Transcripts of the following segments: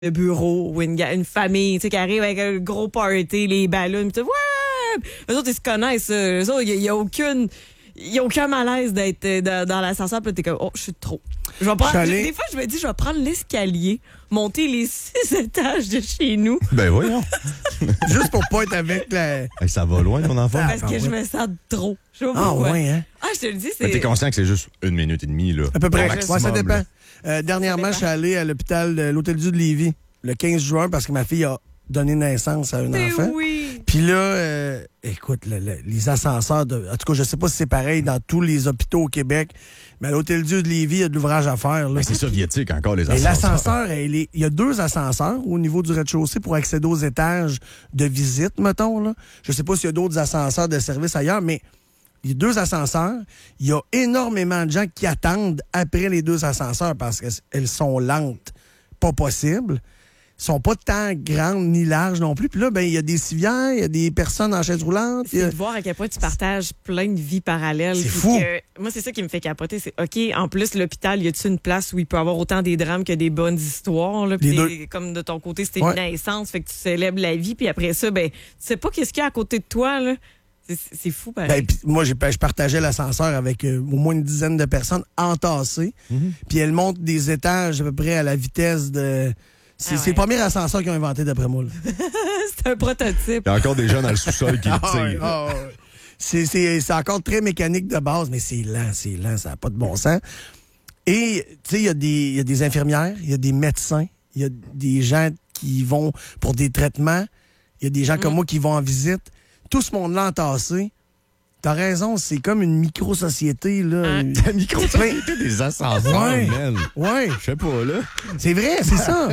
de bureau ou une famille, tu sais, qui arrive avec un gros party, les ballons, pis tout, ouais! Eux autres, ils se connaissent, ça. Eux autres, il y a aucun malaise d'être dans l'ascenseur, puis t'es comme, oh, je suis trop. Des fois, je me dis, je vais prendre l'escalier, monter les 6 étages de chez nous. Ben voyons. Juste pour pas être avec la... Hey, ça va loin, ton enfant? Parce que je me sens trop. Je sais pas pourquoi. Ouais, hein? Ah, je te le dis, c'est... Mais t'es conscient que c'est juste 1 minute et demie, là. À peu près. Maximum, Ouais, ça dépend. là. Dernièrement, je suis allé à l'hôpital de l'Hôtel-Dieu de Lévis le 15 juin parce que ma fille a donné naissance à un enfant. Oui. Puis là, écoute, les ascenseurs, en tout cas, je sais pas si c'est pareil dans tous les hôpitaux au Québec, mais à l'Hôtel-Dieu de Lévis, il y a de l'ouvrage à faire. Là. Ben, c'est soviétique encore, les Et ascenseurs. l'ascenseur, il y a 2 ascenseurs au niveau du rez-de-chaussée pour accéder aux étages de visite, mettons. Là. Je sais pas s'il y a d'autres ascenseurs de service ailleurs, mais il y a 2 ascenseurs. Il y a énormément de gens qui attendent après les 2 ascenseurs parce qu'elles sont lentes, pas possible. Sont pas tant grandes ni larges non plus. Puis là, ben il y a des civières, il y a des personnes en chaise roulante. C'est de voir à quel point tu partages plein de vies parallèles. C'est fou. Moi, c'est ça qui me fait capoter. C'est OK, en plus, l'hôpital, y a-tu une place où il peut avoir autant des drames que des bonnes histoires? Là, comme de ton côté, c'était une naissance, fait que tu célèbres la vie. Puis après ça, ben tu sais pas qu'est-ce qu'il y a à côté de toi. Là. C'est fou, pareil. Ben, moi, je partageais l'ascenseur avec au moins une dizaine de personnes entassées. Puis elles montent des étages à peu près à la vitesse de... C'est le premier ascenseur qu'ils ont inventé, d'après moi. C'est un prototype. Il y a encore des gens dans le sous-sol qui le tirent. C'est encore très mécanique de base, mais c'est lent, ça n'a pas de bon sens. Et, tu sais, il y a des infirmières, il y a des médecins, il y a des gens qui vont pour des traitements, il y a des gens comme moi qui vont en visite. Tout ce monde-là entassé. T'as raison, c'est comme une micro-société, là. La micro-société des ascenseurs, man. Ouais. Je sais pas, là. C'est vrai, c'est ça.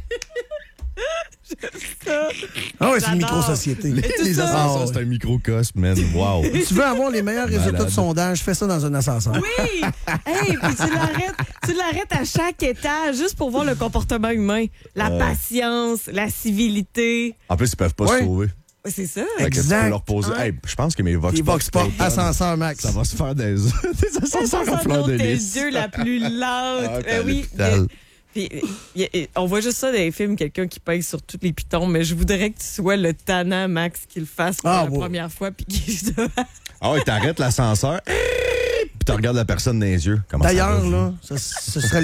Ah ouais, c'est une micro-société. Les ascenseurs, c'est un microcosme, man. Wow. Tu veux avoir les meilleurs résultats de sondage, fais ça dans un ascenseur. Oui! Hey, puis tu l'arrêtes à chaque étage juste pour voir le comportement humain. La patience, la civilité. En plus, ils peuvent pas se sauver. C'est ça. Exact. Tu peux leur poser. Hey, je pense que mes Vox Pop, ascenseur max. Ça va se faire des ascenseurs à fleur de lys. Dieu la plus lente. Oui. Puis, on voit juste ça dans les films, quelqu'un qui pèse sur tous les pitons, mais je voudrais que tu sois le tannant, Max, qui le fasse pour la première fois. Puis ah ouais, t'arrêtes l'ascenseur, puis tu regardes la personne dans les yeux. D'ailleurs, là, ce serait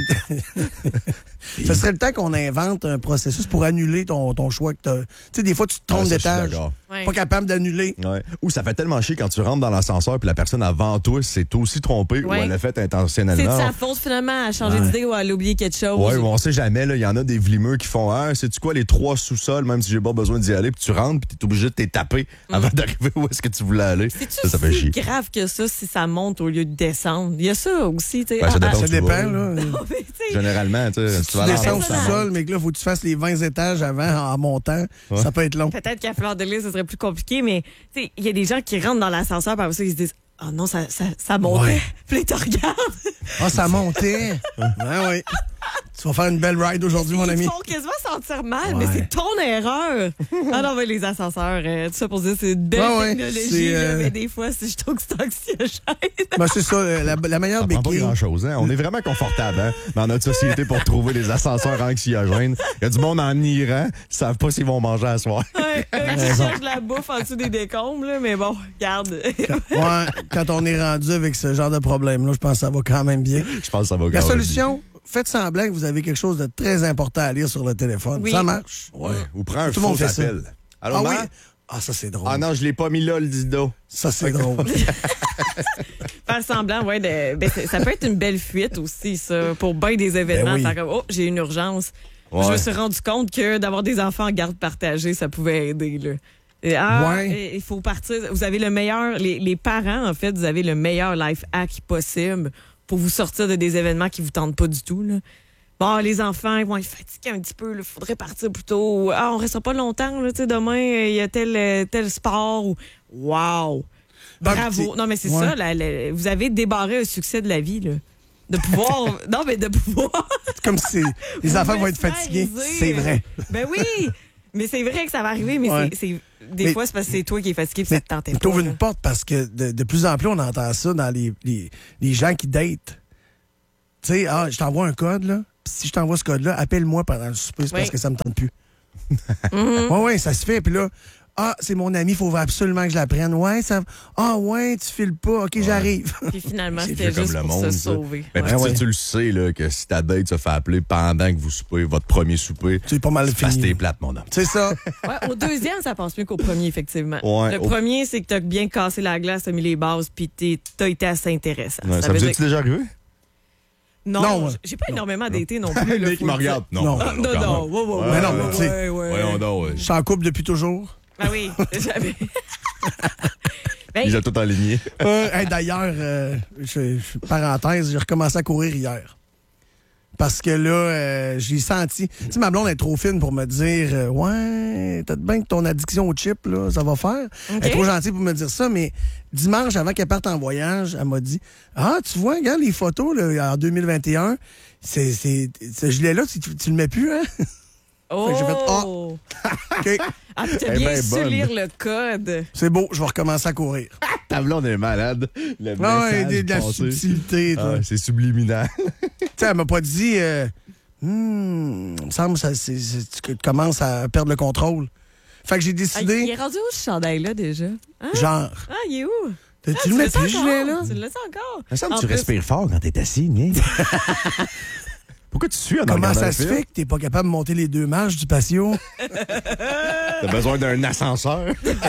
ce serait le temps qu'on invente un processus pour annuler ton choix que t'as. Tu sais, des fois, tu te trompes d'étage. Pas capable d'annuler. Ouais. Ou ça fait tellement chier quand tu rentres dans l'ascenseur puis la personne avant toi s'est aussi trompée ou elle l'a fait intentionnellement. C'est de sa faute, finalement, à changer d'idée ou à oublier quelque chose. Ouais, on sait jamais. Il y en a des vlimeux qui font sais-tu quoi, les 3 sous-sols, même si j'ai pas besoin d'y aller, puis tu rentres puis t'es obligé de t'étaper avant d'arriver où est-ce que tu voulais aller. Ça fait chier. C'est grave que ça si ça monte au lieu de descendre. Il y a ça aussi. Ben, ça dépend, là. Généralement, tu descends au sous-sol, mais que là, il faut que tu fasses les 20 étages avant en montant. Ça peut être long. Peut-être qu'à fleur de lys, ce serait plus compliqué, mais il y a des gens qui rentrent dans l'ascenseur, par ça, ils se disent « Ah non, ça montait. Ouais. » Puis là, ils te regardent. Ah, ça montait. Ben oui. Tu vas faire une belle ride aujourd'hui, mon ami. Ils te font quasiment sentir mal, mais c'est ton erreur. Ah non, mais les ascenseurs, tout ça pour dire, c'est une belle technologie, mais des fois, je trouve que c'est anxiogène. Ben, c'est ça, la meilleure béquille. Ça prend pas grand-chose, hein? On est vraiment confortable, hein, dans notre société pour trouver des ascenseurs anxiogènes. Il y a du monde en Iran, ils savent pas s'ils vont manger à soir. Ouais, ils cherchent de la bouffe en dessous des décombres, là, mais bon, regarde. Ouais, quand on est rendu avec ce genre de problème-là, je pense que ça va quand même bien. Je pense que ça va quand même bien. La solution, faites semblant que vous avez quelque chose de très important à lire sur le téléphone. Oui. Ça marche. Ouais. Ou prends un Tout le monde faux fait appel. Allô, oui? Ah, ça, c'est drôle. Ah non, je l'ai pas mis là, le dido. Ça, c'est drôle. Faire semblant, ça peut être une belle fuite aussi, ça, pour bien des événements. Faire comme, oh, j'ai une urgence. Ouais. Je me suis rendu compte que d'avoir des enfants en garde partagée, ça pouvait aider, là. Il faut partir. Vous avez le meilleur, les parents, en fait, vous avez le meilleur life hack possible pour vous sortir de des événements qui vous tentent pas du tout, là. Bon, les enfants, ils vont être fatigués un petit peu, il faudrait partir plus tôt. Ah, on restera pas longtemps, là, demain, il y a tel sport. Wow! Bravo! Non, mais c'est ça, vous avez débarré un succès de la vie, là. De pouvoir. Non, mais de pouvoir. C'est comme si les enfants vont être fatigués. C'est vrai. Ben oui! Mais c'est vrai que ça va arriver, mais des fois, c'est parce que c'est toi qui es fatigué et ça te tentait pas. T'ouvres une porte parce que de plus en plus, on entend ça dans les gens qui datent. Tu sais, je t'envoie un code, là. si je t'envoie ce code-là, appelle-moi pendant le souper, c'est parce que ça me tente plus. Oui, ça se fait. Puis là, c'est mon ami, il faut absolument que je la prenne. Ouais, tu files pas. OK, j'arrive. Puis finalement, c'était juste pour se sauver. Mais tu le sais, là, que si ta date se fait appeler pendant que vous soupez, votre premier souper, c'est pas mal fini. Parce que t'es plate, mon homme. C'est ça. Au deuxième, ça passe mieux qu'au premier, effectivement. Ouais, le premier, c'est que t'as bien cassé la glace, t'as mis les bases, puis t'as été assez intéressant. Ouais, ça vous est-tu déjà arrivé? Non, j'ai pas énormément d'été non plus. Le mec qui me regarde. Non. Mais non, tu sais. Voyons donc. Je suis en couple depuis toujours. Ah oui, j'avais. Il a tout aligné. D'ailleurs, parenthèse, j'ai recommencé à courir hier. Parce que là, j'ai senti... Tu sais, ma blonde est trop fine pour me dire ouais, peut-être bien que ton addiction au chip, là, ça va faire. Okay. Elle est trop gentille pour me dire ça, mais dimanche, avant qu'elle parte en voyage, elle m'a dit tu vois, regarde les photos là, en 2021, ce gilet-là, tu le mets plus, hein? Oh! J'ai fait OK. T'as bien su lire le code. C'est beau, je vais recommencer à courir. Ta blonde est malade. De la subtilité. C'est subliminal. Tu sais, elle m'a pas dit il me semble que tu commences à perdre le contrôle. Fait que j'ai décidé... il est rendu où ce chandail-là déjà? Hein? Genre. Il est où? Tu le mets plus, ce gilet-là? Tu le sens encore? Ça me semble que tu respires fort quand t'es assis, Nick. Pourquoi tu suis en Comment ça se fait que t'es pas capable de monter les 2 marches du patio? T'as besoin d'un ascenseur?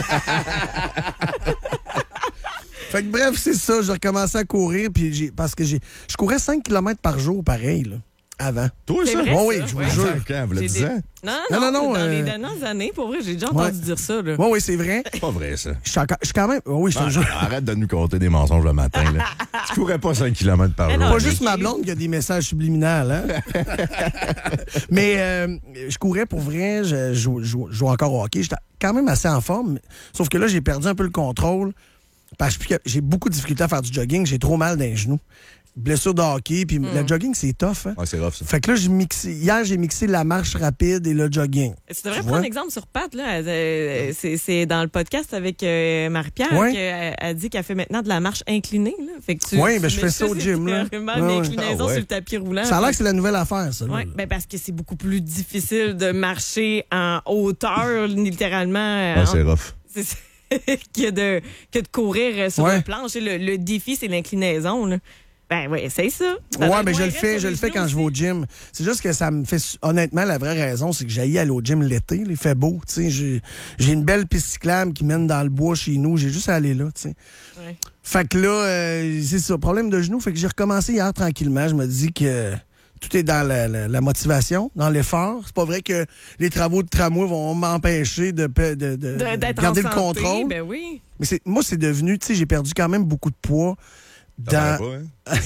Fait que bref, c'est ça. J'ai recommencé à courir parce que je courais 5 km par jour, pareil, là, avant. Toi, ça? Oui, je vous jure. Quand? Vous le disiez? Non. Dans les dernières années, pour vrai, j'ai déjà entendu dire ça. Oui, c'est vrai. C'est pas vrai, ça. Je suis quand même... Oui, je te jure. Arrête de nous compter des mensonges le matin, là. Tu courais pas 5 km par jour. Pas juste ma blonde qui a des messages subliminaux, hein? Mais je courais pour vrai, je joue encore au hockey. J'étais quand même assez en forme, sauf que là, j'ai perdu un peu le contrôle parce que j'ai beaucoup de difficultés à faire du jogging. J'ai trop mal dans les genoux. Blessure de hockey, puis le jogging, c'est tough. Hein? Ouais, c'est rough, ça. Fait que là, hier, j'ai mixé la marche rapide et le jogging. Tu devrais prendre exemple sur Pat. Là. C'est dans le podcast avec Marie-Pierre qu'elle dit qu'elle fait maintenant de la marche inclinée. Oui, mais je fais ça au gym. Là. Vraiment une inclinaison sur le tapis roulant. Ça a l'air que c'est la nouvelle affaire, ça. Oui, parce que c'est beaucoup plus difficile de marcher en hauteur, littéralement. C'est rough. que de courir sur une planche. Le défi, c'est l'inclinaison. Là. Ben oui, c'est ça. Mais je le fais quand je vais au gym. C'est juste que ça me fait... Honnêtement, la vraie raison, c'est que j'aille aller au gym l'été. Il fait beau, tu sais. J'ai une belle piste cyclable qui mène dans le bois chez nous. J'ai juste à aller là, tu sais. Ouais. Fait que là, c'est ça, problème de genou. Fait que j'ai recommencé hier tranquillement. Je me dis que tout est dans la motivation, dans l'effort. C'est pas vrai que les travaux de tramway vont m'empêcher de garder le contrôle. Ben oui. Mais moi, c'est devenu... Tu sais, j'ai perdu quand même beaucoup de poids. Pas, hein?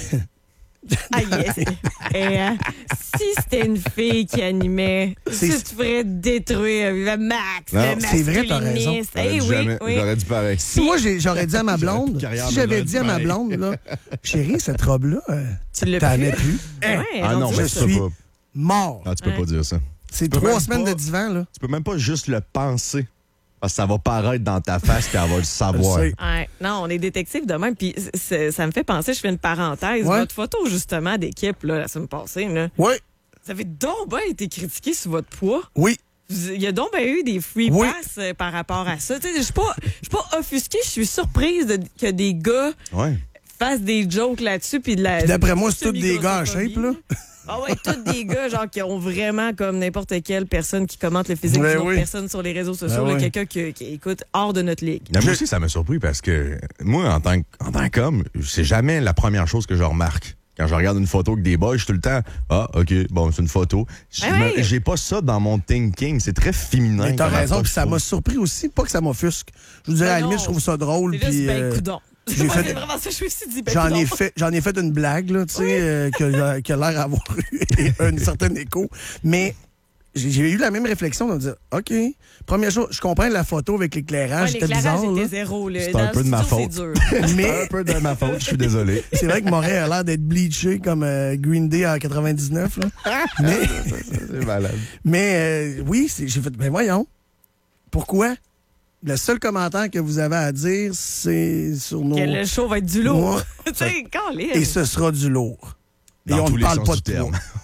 Si c'était une fille qui animait, tu ferais détruire le max, le masculinisme. C'est vrai, t'as raison. J'aurais dit pareil. Si moi, j'aurais dit à ma blonde, j'avais dit à ma blonde, là, chérie, cette robe-là, t'en as plus. Non, mais je suis mort. Tu peux pas dire ça. C'est 3 semaines de divan, là. Tu peux même pas juste le penser. Parce que ça va paraître dans ta face qu'elle va le savoir. Non, on est détective de même. Puis ça me fait penser, je fais une parenthèse. Votre photo, justement, d'équipe, là, la semaine passée, là. Oui. Vous avez donc bien été critiqué sur votre poids. Oui. Il y a donc bien eu des free pass par rapport à ça. Je suis pas offusquée, je suis surprise que des gars fassent des jokes là-dessus. Puis d'après moi, c'est tous des gars en shape, là. Ah ouais, tous des gars genre qui ont vraiment comme n'importe quelle personne qui commente le physique d'une autre personne sur les réseaux sociaux, quelqu'un qui écoute hors de notre ligue. Moi aussi, ça m'a surpris parce que moi, en tant qu'homme, c'est jamais la première chose que je remarque. Quand je regarde une photo avec des boys, je suis tout le temps OK, bon, c'est une photo. J'ai pas ça dans mon thinking. C'est très féminin. Mais t'as raison, puis ça m'a surpris aussi. Pas que ça m'offusque. Je vous dirais, à la limite, je trouve ça drôle. Puis coudonc. C'est vraiment ça, je me suis dit, j'en ai fait une blague, là, tu sais, qui a l'air d'avoir eu un certain écho. Mais j'ai eu la même réflexion de me dire, OK, première chose, je comprends la photo avec l'éclairage, c'était bizarre. L'éclairage était zéro. C'est un peu de ma faute. C'est un peu de ma faute, je suis désolé. C'est vrai que Montréal a l'air d'être bleaché comme Green Day en 99. Là. C'est malade. Mais oui, j'ai fait, ben voyons, pourquoi? Le seul commentaire que vous avez à dire, c'est sur nos... Que le show va être du lourd. Tu sais, et ce sera du lourd. Dans et on tous ne les parle sens pas du de terme.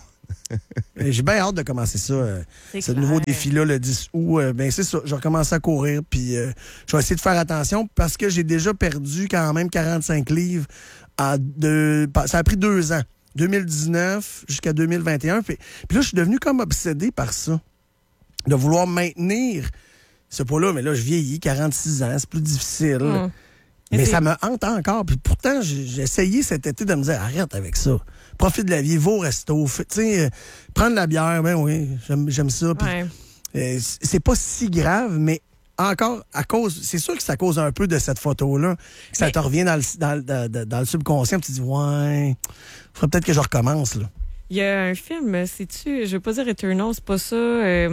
J'ai bien hâte de commencer ça, ce nouveau défi-là, le 10 août. C'est ça, je vais recommencer à courir, puis je vais essayer de faire attention parce que j'ai déjà perdu quand même 45 livres. Ça a pris 2 ans, 2019 jusqu'à 2021. Puis là, je suis devenu comme obsédé par ça, de vouloir maintenir ce poids-là. Mais là, je vieillis, 46 ans, c'est plus difficile. Mais ça me hante encore. Puis pourtant, j'ai essayé cet été de me dire, arrête avec ça. Profite de la vie, va au resto. Prendre de la bière, ben oui, j'aime ça. Puis, c'est pas si grave, mais encore, c'est sûr que c'est à cause un peu de cette photo-là que ça te revient dans le subconscient. Tu te dis, ouais, faudrait peut-être que je recommence, là. Il y a un film, je veux pas dire Eternal, c'est pas ça.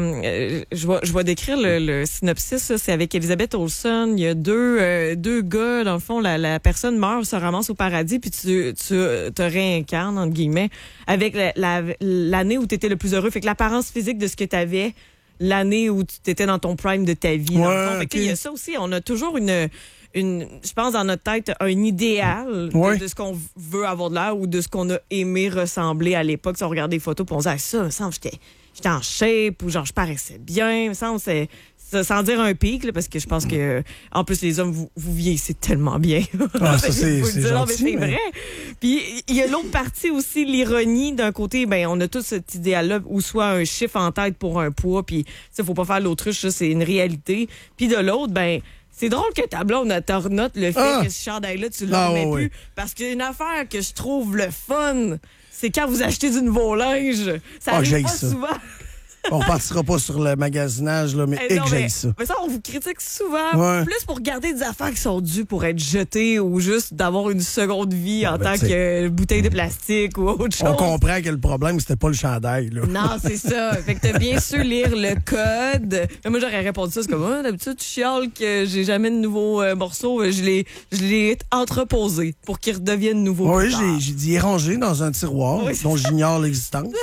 Je vais décrire le synopsis. Là. C'est avec Elizabeth Olsen. Il y a deux gars, dans le fond, la personne meurt, se ramasse au paradis, puis tu te réincarnes, entre guillemets, avec l'année où tu étais le plus heureux. Fait que l'apparence physique de ce que tu avais l'année où tu étais dans ton prime de ta vie. Fait que, il y a ça aussi. On a toujours je pense, dans notre tête, un idéal de ce qu'on veut avoir de l'air ou de ce qu'on a aimé ressembler à l'époque. Si on regarde des photos et on se dit, ça, il me semble que j'étais en shape ou genre je paraissais bien. Il me semble c'est sans dire un pic, là, parce que je pense que en plus les hommes, vous vieillissez tellement bien. Ah, ça, c'est gentil. C'est vrai. Puis il y a l'autre partie aussi, l'ironie. D'un côté, on a tout cet idéal-là où soit un chiffre en tête pour un poids, puis il faut pas faire l'autruche, ça, c'est une réalité. Puis de l'autre, c'est drôle que ta blonde te renote le fait que ce chandail-là, tu le remets plus. Parce qu'une affaire que je trouve le fun, c'est quand vous achetez du nouveau linge. Ça arrive pas souvent. On partira pas sur le magasinage, là, mais j'aille ça. Mais ça, on vous critique souvent, plus pour garder des affaires qui sont dues pour être jetées ou juste d'avoir une seconde vie en tant que bouteille de plastique ou autre chose. On comprend que le problème, c'était pas le chandail. Là. Non, c'est ça. Fait que t'as bien su lire le code. Mais moi, j'aurais répondu ça, c'est comme, d'habitude, tu chiales que j'ai jamais de nouveaux morceaux. Je l'ai entreposé pour qu'ils redeviennent nouveaux. Oui, j'ai dit rangé dans un tiroir dont j'ignore l'existence.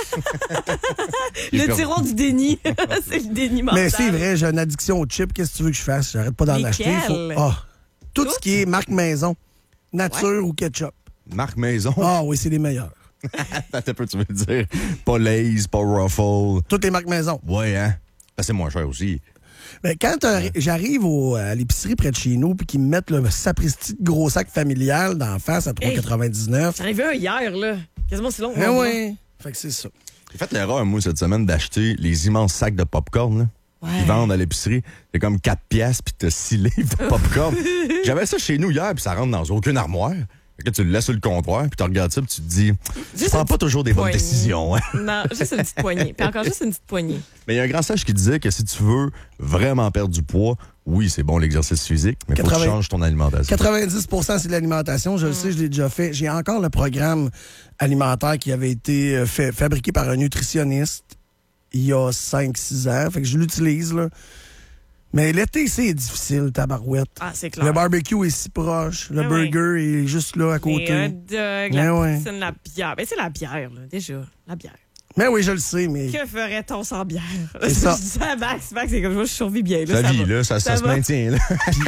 Le tiroir du déni. C'est le déni mental. Mais c'est vrai, j'ai une addiction aux chips. Qu'est-ce que tu veux que je fasse? J'arrête pas d'en acheter. Tout ce qui est marque maison, nature ou ketchup. Marque maison? Ah oui, c'est les meilleurs. Attends un peu, tu veux dire pas Lay's, pas Ruffles. Toutes les marques maison. Oui, hein? C'est moins cher aussi. Mais quand j'arrive à l'épicerie près de chez nous puis qu'ils me mettent le sapristi de gros sac familial d'en face à 3,99. J'en ai vu un hier, là. Quasiment c'est long. Oui. Fait que c'est ça. J'ai fait l'erreur, moi, cette semaine, d'acheter les immenses sacs de popcorn qu'ils vendent à l'épicerie. C'est comme 4 piastres, puis t'as 6 livres de popcorn. J'avais ça chez nous hier, puis ça rentre dans aucune armoire. Fait que tu le laisses sur le comptoir, puis tu regardes ça, puis tu te dis, tu prends pas toujours des bonnes décisions. Hein? Non, juste une petite poignée. Puis encore juste une petite poignée. Mais il y a un grand sage qui disait que si tu veux vraiment perdre du poids, oui, c'est bon l'exercice physique, mais il faut que tu changes ton alimentation. 90 % c'est de l'alimentation. Je le sais, je l'ai déjà fait. J'ai encore le programme alimentaire qui avait été fabriqué par un nutritionniste il y a 5-6 ans. Fait que je l'utilise, là. Mais l'été, c'est difficile, tabarouette. Ah, c'est clair. Le barbecue est si proche. Le burger est juste là, à côté. La poutine, la bière. C'est la bière, là, déjà. La bière. Mais oui, je le sais, mais... Que ferait-on sans bière? C'est ça. Je dis ça à Max, c'est comme je survis bien. Là, la vie, là, ça se maintient. Là. Puis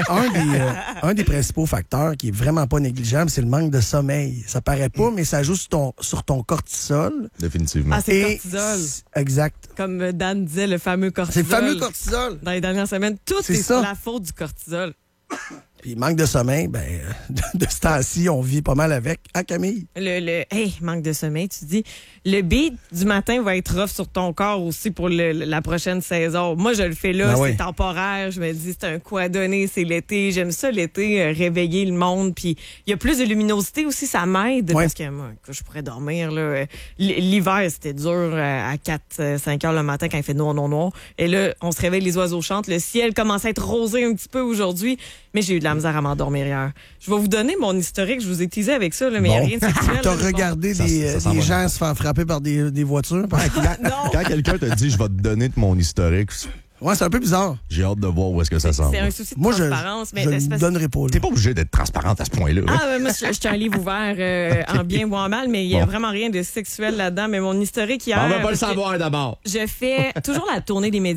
un des principaux facteurs qui est vraiment pas négligeable, c'est le manque de sommeil. Ça paraît pas, mais ça joue sur ton cortisol. Définitivement. Ah, c'est cortisol. Exact. Comme Dan disait, le fameux cortisol. C'est le fameux cortisol. Dans les dernières semaines, tout est sur la faute du cortisol. Puis manque de sommeil, de ce temps-ci, on vit pas mal avec. Ah, Camille? Manque de sommeil, tu dis. Le beat du matin va être rough sur ton corps aussi pour la prochaine saison. Moi, je le fais là, c'est temporaire. Je me dis, c'est un coup à donner, c'est l'été. J'aime ça, l'été, réveiller le monde. Puis il y a plus de luminosité aussi, ça m'aide. Parce que moi, je pourrais dormir, là. L'hiver, c'était dur à 4-5 heures le matin quand il fait noir. Et là, on se réveille, les oiseaux chantent. Le ciel commence à être rosé un petit peu aujourd'hui. Mais j'ai eu de la misère à m'endormir hier. Je vais vous donner mon historique. Je vous ai teasé avec ça, là, mais il n'y a rien de sexuel. T'as regardé des gens se faire frapper par des voitures? Quand quelqu'un te dit « je vais te donner de mon historique », ouais, c'est un peu bizarre. J'ai hâte de voir où est-ce que ça s'en va. C'est un souci de transparence. Je ne donnerai pas. T'es pas obligé d'être transparente à ce point-là. Moi, je suis un livre ouvert en bien ou en mal, mais il n'y a vraiment rien de sexuel là-dedans. Mais mon historique hier... On va pas le savoir d'abord. Je fais toujours la tournée des médias.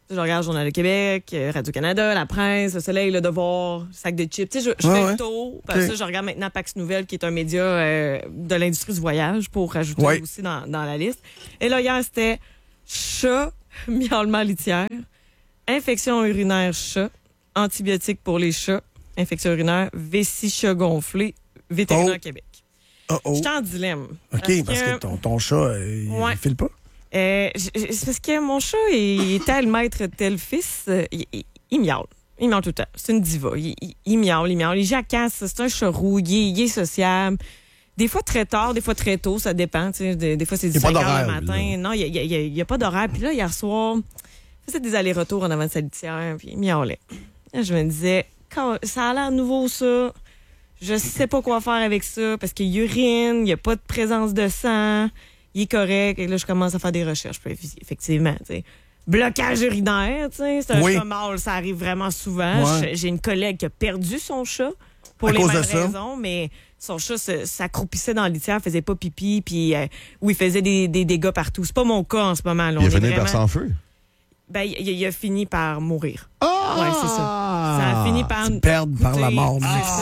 Je regarde Journal de Québec, Radio-Canada, La Presse, Le Soleil, Le Devoir, Sac de chips. Tu sais, je fais le tour. Parce que je regarde maintenant Pax Nouvelles, qui est un média de l'industrie du voyage, pour rajouter aussi dans la liste. Et là, hier, c'était chat, miaulement litière, infection urinaire chat, antibiotiques pour les chats, infection urinaire, vessie chat gonflé, vétérinaire Québec. J'étais en dilemme. OK, parce que ton chat, il file pas? C'est parce que mon chat est tel maître, tel fils. Il miaule. Il miaule tout le temps. C'est une diva. Il miaule. Il jacasse. C'est un chat roux. Il est sociable. Des fois très tard, des fois très tôt. Ça dépend. Des fois, c'est 5 heures le matin. Là. Non, il n'y a pas d'horaire. Puis là, hier soir, il faisait des allers-retours en avant de sa litière. Puis il miaulait. Là, je me disais, ça a l'air nouveau, ça. Je sais pas quoi faire avec ça. Parce qu'il urine. Il n'y a pas de présence de sang. Il est correct. Et là, je commence à faire des recherches. Puis, effectivement, tu sais. Blocage urinaire, tu sais. C'est un chat mâle. Ça arrive vraiment souvent. Ouais. J'ai une collègue qui a perdu son chat pour les mêmes raisons, mais son chat s'accroupissait dans la litière, faisait pas pipi, puis il faisait des dégâts partout. C'est pas mon cas en ce moment. Là. Il a fini par s'en feu? Ben, il a fini par mourir. Ouais, c'est ça. Ça a fini par perdre par la mort.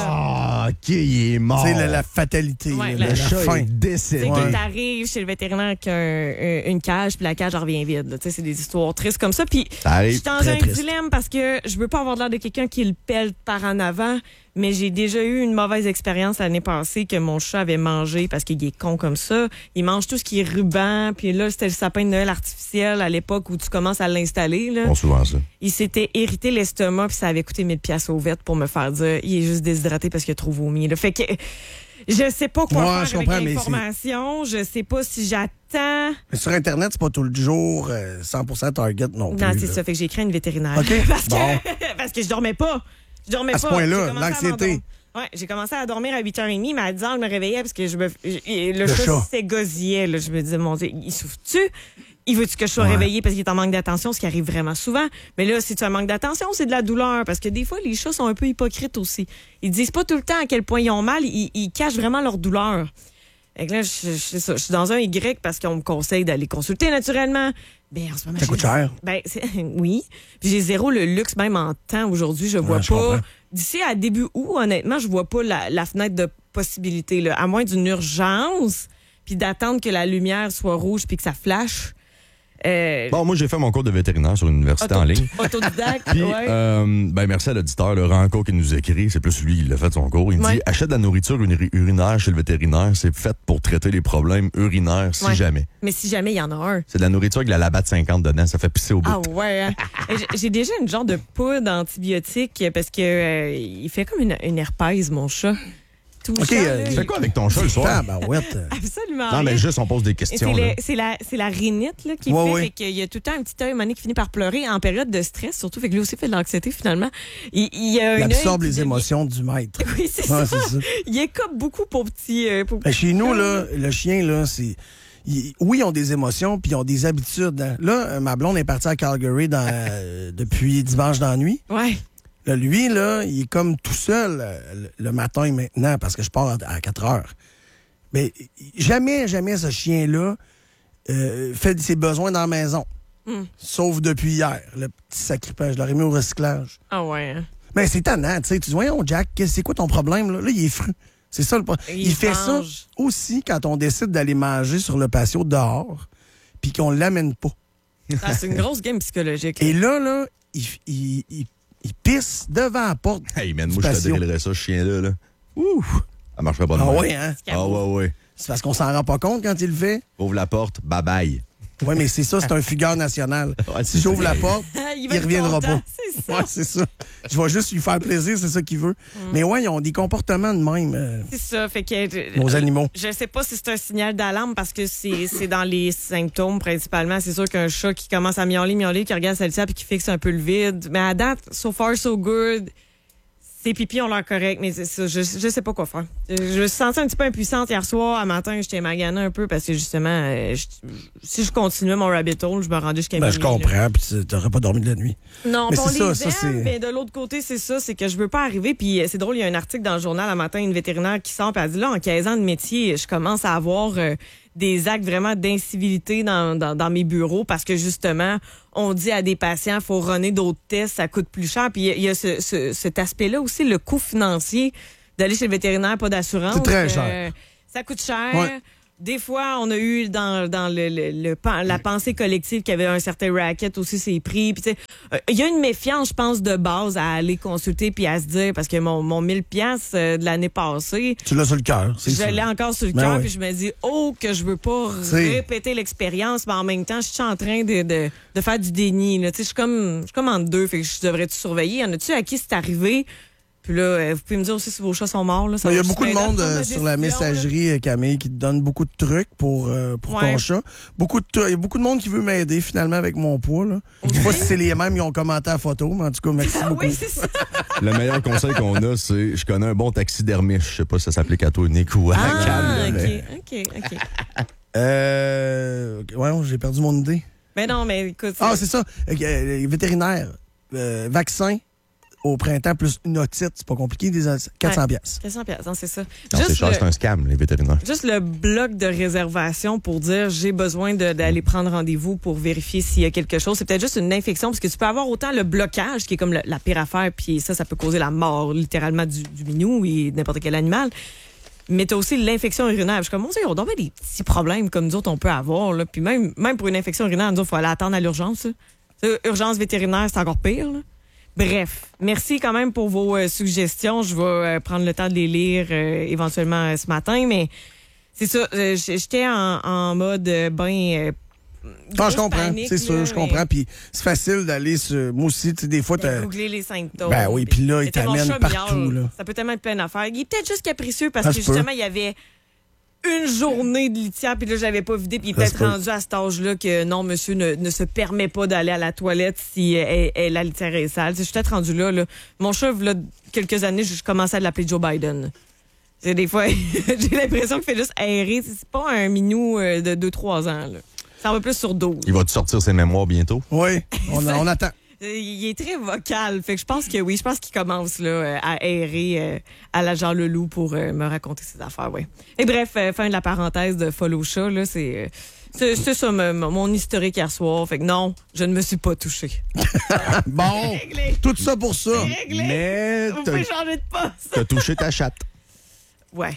OK, il est mort. C'est la fatalité. Ouais, le chat est décédé. C'est que t'arrives chez le vétérinaire avec une cage, puis la cage revient vide. C'est des histoires tristes comme ça. Puis je suis dans un dilemme parce que je veux pas avoir l'air de quelqu'un qui le pèle par en avant, mais j'ai déjà eu une mauvaise expérience l'année passée que mon chat avait mangé parce qu'il est con comme ça. Il mange tout ce qui est ruban, puis là, c'était le sapin de Noël artificiel à l'époque où tu commences à l'installer. Là. Bon, souvent ça. Il s'était irrité l'estomac, puis ça avait coûté 1000 piastres au vet pour me faire dire il est juste déshydraté parce qu'il a trop vomi. Là. Fait que je sais pas quoi faire avec l'information. Je sais pas si j'attends. Mais sur Internet, c'est pas tout le jour 100% Target non plus. Non, c'est ça. Fait que j'ai écrit à une vétérinaire. Okay. parce que je dormais pas. À ce point-là, l'anxiété. Ouais, j'ai commencé à dormir à 8h30, mais à 10h, je me réveillais parce que le chat s'égosillait. Je me disais, mon Dieu, il souffre-tu? Il veut-tu que je sois réveillée parce qu'il est en manque d'attention, ce qui arrive vraiment souvent. Mais là, c'est un manque d'attention, c'est de la douleur. Parce que des fois, les chats sont un peu hypocrites aussi. Ils disent pas tout le temps à quel point ils ont mal, ils cachent vraiment leur douleur. Et là, je suis dans un Y parce qu'on me conseille d'aller consulter naturellement. Ben, en ce moment, ça coûte cher. Ben, oui. Puis j'ai zéro le luxe, même en temps aujourd'hui. Je vois pas. D'ici à début août, honnêtement, je vois pas la fenêtre de possibilité. Là. À moins d'une urgence, puis d'attendre que la lumière soit rouge puis que ça flash. Bon, moi, j'ai fait mon cours de vétérinaire sur l'université en ligne. Autodidacte, puis, merci à l'auditeur, le Ranco qui nous écrit, c'est plus lui, il a fait son cours. Il dit, achète de la nourriture urinaire chez le vétérinaire, c'est fait pour traiter les problèmes urinaires si jamais. Mais si jamais il y en a un. C'est de la nourriture avec la Labatt 50 dedans, ça fait pisser au bout. Ah ouais. Hein? J'ai déjà une genre de poudre antibiotique parce que il fait comme une herpès, mon chat. OK, tu fais quoi avec ton chat le soir? Absolument. Non, mais juste, on pose des questions. C'est la rhinite là, qui fait qu'il y a tout le temps un petit œil mané qui finit par pleurer en période de stress, surtout. Fait que lui aussi fait de l'anxiété, finalement. Il absorbe les émotions du maître. Oui, c'est ça. Il écope beaucoup pour petit. Chez nous, là, le chien, là, c'est. Oui, ils ont des émotions, puis ils ont des habitudes. Hein. Là, ma blonde est partie à Calgary depuis dimanche dans la nuit. Ouais. Là, lui, là, il est comme tout seul le matin maintenant parce que je pars à 4 heures. Mais jamais ce chien-là fait ses besoins dans la maison. Sauf depuis hier. Le petit sacripage. Je l'aurais mis au recyclage. Ah ouais. Hein? Mais c'est tannant, tu sais. Tu dis, voyons, Jack, c'est quoi ton problème? Là, il est fru. C'est ça le problème. Il fait ça aussi quand on décide d'aller manger sur le patio dehors puis qu'on l'amène pas. C'est une grosse game psychologique. Et là, il pisse devant la porte. Hey, man, moi, je te drillerais ça, ce chien-là. Là. Ouh! Ça marcherait pas de même. Ah oui, hein? Ah ouais. C'est parce qu'on s'en rend pas compte quand il le fait. Ouvre la porte, bye-bye. Oui, mais c'est ça, c'est un fugueur national. Si j'ouvre la porte, il reviendra pas. C'est ça. Ouais, c'est ça. Je vais juste lui faire plaisir, c'est ça qu'il veut. Mais ouais, ils ont des comportements de même. C'est ça, fait que nos animaux. Je sais pas si c'est un signal d'alarme parce que c'est dans les symptômes principalement. C'est sûr qu'un chat qui commence à miauler, qui regarde sa litière puis qui fixe un peu le vide. Mais à date, so far so good. Ses pipis ont l'air corrects, mais c'est ça, je sais pas quoi faire. Je me sentais un petit peu impuissante hier soir. À matin, j'étais maganée un peu parce que justement, si je continuais mon rabbit hole, je me rendais jusqu'à minuit. Je comprends, puis t'aurais pas dormi de la nuit. Non, mais on les aime, mais de l'autre côté, c'est ça, c'est que je veux pas arriver. Puis c'est drôle, il y a un article dans le journal un matin, une vétérinaire qui sort, puis elle dit là, en 15 ans de métier, je commence à avoir des actes vraiment d'incivilité dans mes bureaux parce que justement, on dit à des patients, faut runner d'autres tests, ça coûte plus cher. Puis il y a cet aspect-là aussi, le coût financier d'aller chez le vétérinaire, pas d'assurance. C'est très cher. Ça coûte cher. Ouais. Des fois, on a eu dans la pensée collective qu'il y avait un certain racket aussi, c'est pris. Puis il y a une méfiance, je pense, de base à aller consulter puis à se dire, parce que mon 1000 pièces de l'année passée, tu l'as sur le cœur. Je l'ai encore sur le cœur, puis je me dis, que je veux pas répéter l'expérience, mais en même temps, je suis en train de faire du déni. Je suis comme entre deux, fait que je devrais-tu surveiller? Y en a-tu à qui c'est arrivé? Puis là, vous pouvez me dire aussi si vos chats sont morts. Là, il y a beaucoup de monde sur la messagerie, Camille, qui te donne beaucoup de trucs pour ton chat. Il y a beaucoup de monde qui veut m'aider, finalement, avec mon poids. Là. Je sais pas si c'est les mêmes qui ont commenté la photo, mais en tout cas, merci beaucoup. Oui, c'est ça. Le meilleur conseil qu'on a, c'est je connais un bon taxidermiste. Je sais pas si ça s'applique à toi, Nick, ou à Cam. OK. Ouais, j'ai perdu mon idée. Mais non, mais écoute... c'est ça. Vétérinaire, vaccin, au printemps, plus une otite, c'est pas compliqué, 400 pièces. 400 pièces, c'est ça. Non, c'est cher, c'est un scam, les vétérinaires. Juste le bloc de réservation pour dire j'ai besoin d'aller prendre rendez-vous pour vérifier s'il y a quelque chose. C'est peut-être juste une infection, parce que tu peux avoir autant le blocage, qui est comme la pire affaire, puis ça peut causer la mort, littéralement, du minou et n'importe quel animal. Mais t'as aussi l'infection urinaire. Je suis comme, on doit avoir des petits problèmes comme nous autres, on peut avoir. Là. Puis même pour une infection urinaire, nous autres, il faut aller attendre à l'urgence. Urgence vétérinaire, c'est encore pire, là. Bref, merci quand même pour vos suggestions. Je vais prendre le temps de les lire éventuellement ce matin, mais c'est ça. J'étais en mode je comprends, panique, c'est sûr, je comprends. Puis c'est facile d'aller sur... Moi aussi, tu sais, des fois... googler les symptômes. Ben oui, puis là, il t'amène partout. Là. Ça peut tellement être plein d'affaires. Il est peut-être juste capricieux parce que justement, il y avait une journée de litière, puis là, j'avais pas vidé, puis il est peut-être rendu à cet âge-là que non, monsieur ne se permet pas d'aller à la toilette si la litière est sale. Je suis peut-être rendu là. Mon chat, là, quelques années, je commençais à l'appeler Joe Biden. Des fois, j'ai l'impression qu'il fait juste aérer. C'est pas un minou de 2-3 ans. Là. Ça en va plus sur 12. Il va-tu sortir ses mémoires bientôt? Oui, on attend. Il est très vocal. Fait que je pense que oui, je pense qu'il commence là, à errer à la Jean Leloup pour me raconter ses affaires. Ouais. Et bref, fin de la parenthèse de Follow Chat, là, c'est ça mon historique hier soir. Fait que non, je ne me suis pas touchée. Bon, tout ça pour ça. Mais vous pouvez changer de poste. T'as touché ta chatte. Ouais.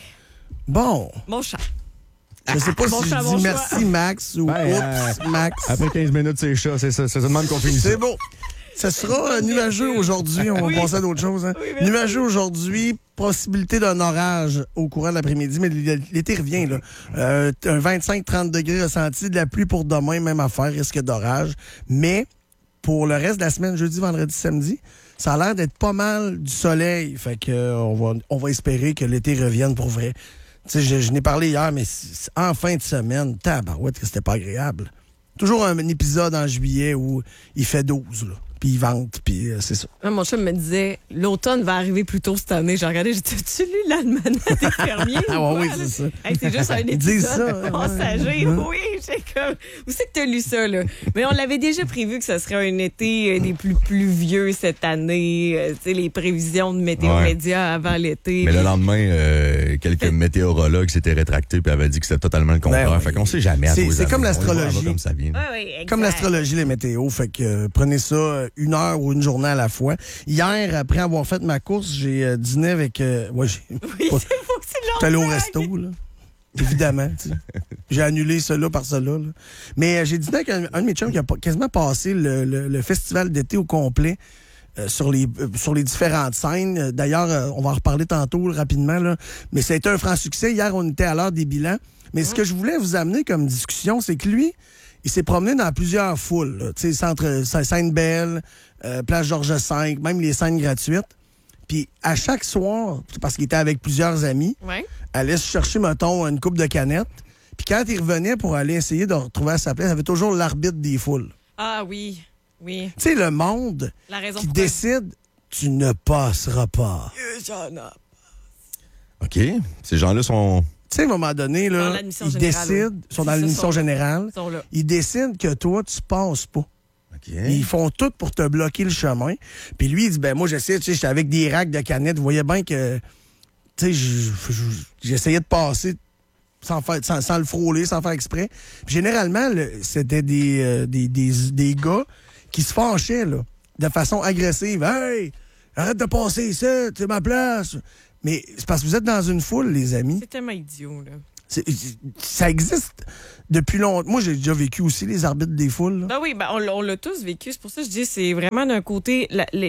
Bon. Mon chat. Je sais pas si je dis merci Max ou oups Max. Après 15 minutes, c'est chat. C'est ça. C'est demande qu'on finisse. C'est bon. Ce sera nuageux aujourd'hui. On va passer à d'autres choses. Hein. Oui, nuageux aujourd'hui, possibilité d'un orage au courant de l'après-midi, mais l'été revient. Là. Un 25-30 degrés ressenti, de la pluie pour demain, même affaire, risque d'orage. Mais pour le reste de la semaine, jeudi, vendredi, samedi, ça a l'air d'être pas mal du soleil. Fait que on va espérer que l'été revienne pour vrai. Tu sais, je n'ai parlé hier, mais en fin de semaine, tabarouette que c'était pas agréable. Toujours un épisode en juillet où il fait 12, là. Puis il vente, puis c'est ça. Mon chum me disait, l'automne va arriver plus tôt cette année. J'ai regardé, j'ai dit, tu lu l'almanach des fermiers? Oui, c'est ça. Hey, c'est juste un épisode passager. Oui, j'ai comme... Où c'est que tu as lu ça, là? Mais on l'avait déjà prévu que ce serait un été des plus pluvieux cette année. Tu sais, les prévisions de Météo Média avant l'été. Mais le lendemain, quelques météorologues s'étaient rétractés puis avaient dit que c'était totalement le contraire. Oui. Fait qu'on sait jamais. C'est comme l'astrologie. Comme ça vient. Comme l'astrologie, les météos. Fait que prenez ça une heure ou une journée à la fois. Hier, après avoir fait ma course, j'ai dîné avec... c'est beau, c'est long. J'étais allé au resto, là. Évidemment. J'ai annulé cela par cela. Là. Mais j'ai dîné avec un de mes chums qui a quasiment passé le festival d'été au complet sur les différentes scènes. D'ailleurs, on va en reparler tantôt rapidement. Là. Mais ça a été un franc succès. Hier, on était à l'heure des bilans. Mais ce que je voulais vous amener comme discussion, c'est que lui, il s'est promené dans plusieurs foules. Tu sais, centre Sainte-Belle, Place Georges V, même les scènes gratuites. Puis à chaque soir, parce qu'il était avec plusieurs amis, allait se chercher, mettons, une coupe de canettes. Puis quand il revenait pour aller essayer de retrouver sa place, il avait toujours l'arbitre des foules. Ah oui, oui. Tu sais, le monde qui décide, tu ne passeras pas. OK. Ces gens-là sont... Tu sais, à un moment donné, là, ils décident, ils sont dans l'admission générale, ils décident que toi, tu passes pas. Okay. Ils font tout pour te bloquer le chemin. Puis lui, il dit, moi, j'essaie, tu sais, j'étais avec des racks de canettes. Vous voyez bien que, tu sais, j'essayais de passer sans le frôler, sans faire exprès. Puis généralement, c'était des gars qui se fâchaient là, de façon agressive. « Hey, arrête de passer ici, c'est ma place! » Mais c'est parce que vous êtes dans une foule, les amis. C'est tellement idiot, là. Ça existe depuis longtemps. Moi, j'ai déjà vécu aussi les arbitres des foules. Ben oui, on l'a tous vécu. C'est pour ça que je dis c'est vraiment d'un côté,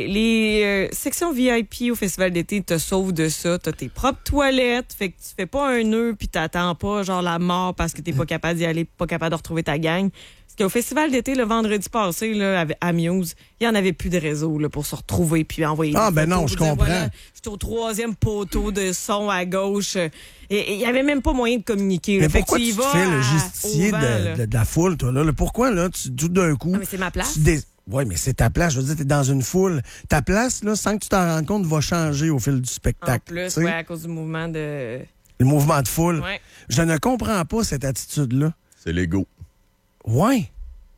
les sections VIP au Festival d'été te sauvent de ça. T'as tes propres toilettes, fait que tu fais pas un nœud puis t'attends pas genre la mort parce que t'es pas capable d'y aller, pas capable de retrouver ta gang. Parce qu'au Festival d'été, le vendredi passé, là, à Muse, il y en avait plus de réseau là, pour se retrouver puis envoyer des photos, non, je comprends. Voilà, j'étais au 3e poteau de son à gauche. Et il n'y avait même pas moyen de communiquer. Mais pourquoi tu te fais le justicier de la foule, toi? Là? Pourquoi, là, tout d'un coup... Ah, mais c'est ma place. Oui, mais c'est ta place. Je veux dire, t'es dans une foule. Ta place, là, sans que tu t'en rendes compte, va changer au fil du spectacle. En plus, ouais, à cause du mouvement de... Le mouvement de foule. Ouais. Je ne comprends pas cette attitude-là. C'est l'ego. Oui.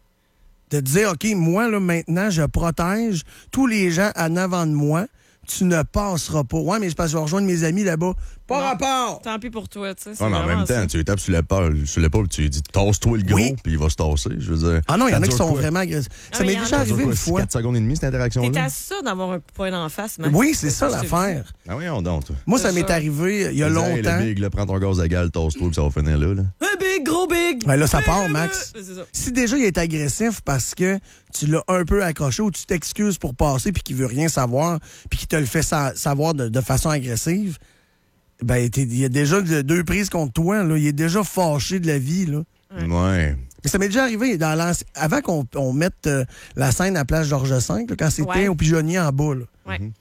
De dire, OK, moi, là, maintenant, je protège tous les gens en avant de moi. Tu ne passeras pas. Ouais, mais c'est parce que je vais rejoindre mes amis là-bas. Pas rapport! Tant pis pour toi, tu sais. Ouais, mais en même temps, ça. tu lui tapes sur l'épaule, tu lui dis tasse-toi le gros, puis il va se tasser. Je veux dire. Ah non, il y en a qui sont vraiment agressifs. Ça m'est déjà arrivé une fois. 4 secondes et demie, cette interaction-là. T'es à ça d'avoir un point d'en face, Max. Oui, c'est ça l'affaire. Ah oui, on donne. Moi, ça m'est arrivé il y a longtemps. Hey, le big, là, prends ton gaz égal, tasse-toi, puis ça va finir là. Un big, gros big! Ben là, ça part, Max. C'est ça. Si déjà il est agressif parce que tu l'as un peu accroché ou tu t'excuses pour passer puis qu'il veut rien savoir puis qu'il te le fait savoir de façon agressive, ben il y a déjà 2 prises contre toi. Là. Il est déjà fâché de la vie. Là. Ouais. Mais ça m'est déjà arrivé avant qu'on mette la scène à Place Georges V, là, quand c'était au Pigeonnier en bas. Là.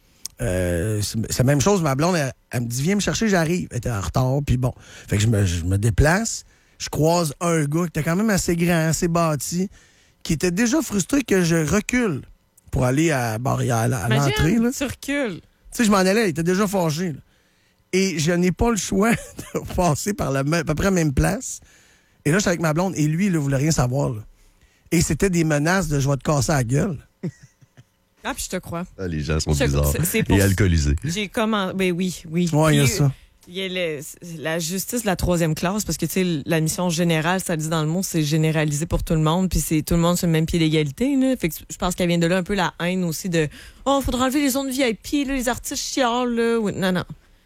Ouais. C'est la même chose. Ma blonde, elle me dit « Viens me chercher, j'arrive. » Elle était en retard, puis bon. Fait que je me déplace. Je croise un gars qui était quand même assez grand, assez bâti, qui était déjà frustré que je recule pour aller à l'entrée. Là. Tu recules. Tu sais, je m'en allais, il était déjà fâché. Là. Et je n'ai pas le choix de passer par à peu près la même place. Et là, je suis avec ma blonde, et lui, il ne voulait rien savoir. Là. Et c'était des menaces de « je vais te casser la gueule ». Ah, puis je te crois. Ah, les gens sont bizarres et alcoolisés. J'ai comment... Ben oui. Oui, il y a ça. Il y a la justice de la 3e classe, parce que, tu sais, la mission générale, ça dit dans le mot, c'est généralisé pour tout le monde, puis c'est tout le monde sur le même pied d'égalité, là. Fait que je pense qu'elle vient de là un peu la haine aussi de « Oh, faudra enlever les zones VIP, là, les artistes chialent, là. » Non.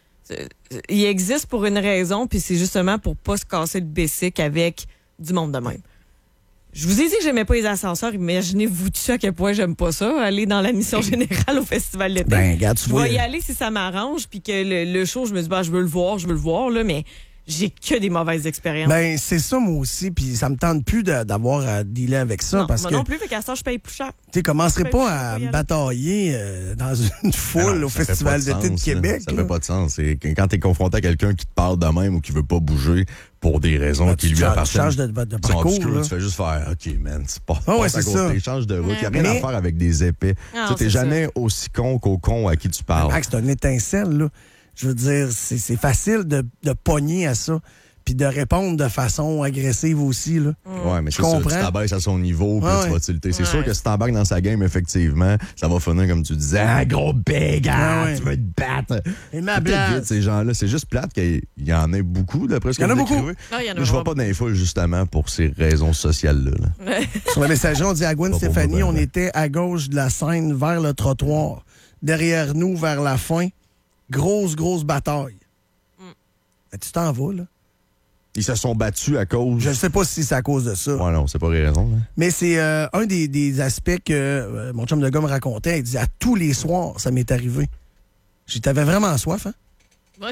Il existe pour une raison, puis c'est justement pour pas se casser le bessic avec du monde de même. Je vous ai dit que j'aimais pas les ascenseurs. Imaginez-vous tout ça à quel point j'aime pas ça, aller dans la mission générale au Festival d'été. Ben, regarde, tu vois. Je vais y aller si ça m'arrange, puis que le show, je me dis, je veux le voir, là, mais j'ai que des mauvaises expériences. Ben, c'est ça, moi aussi, puis ça me tente plus d'avoir à dealer avec ça. Non, parce moi que, non plus, fait qu'à ça, je paye plus cher. Tu commencerais pas à me batailler dans une foule au Festival d'été de Québec. Ça fait pas de sens. C'est quand t'es confronté à quelqu'un qui te parle de même ou qui veut pas bouger pour des raisons qui lui appartiennent. Tu changes de parcours. Là. Tu fais juste faire, OK, man, c'est pas c'est ça. Tu changes de route. Il n'y a rien à faire avec des épais. Tu t'es jamais aussi con qu'au con à qui tu parles. Max, c'est une étincelle, là. Je veux dire, c'est facile de pogner à ça. Puis de répondre de façon agressive aussi. Là. Ouais, mais c'est ça, tu t'abaisses à son niveau, puis tu vas tilter. C'est sûr que si t'embarques dans sa game, effectivement, ça va finir comme tu disais, ah, gros big, tu veux te battre. Et ma blague. Ces gens-là, c'est juste plate qu'il y en ait beaucoup, d'après ce que vous décrivez. Non, il y en a je ne vais pas dans les foules, justement, pour ces raisons sociales-là. Là. Sur le messager, on dit à Gwen Stéphanie, on était à gauche de la scène vers le trottoir. Derrière nous, vers la fin, grosse bataille. Mais tu t'en vas, là. Ils se sont battus à cause... Je ne sais pas si c'est à cause de ça. Ouais, non, c'est pas raison. Hein. Mais c'est un des aspects que mon chum de gars me racontait. Il disait, à tous les soirs, ça m'est arrivé. T'avais vraiment soif, hein? Ouais,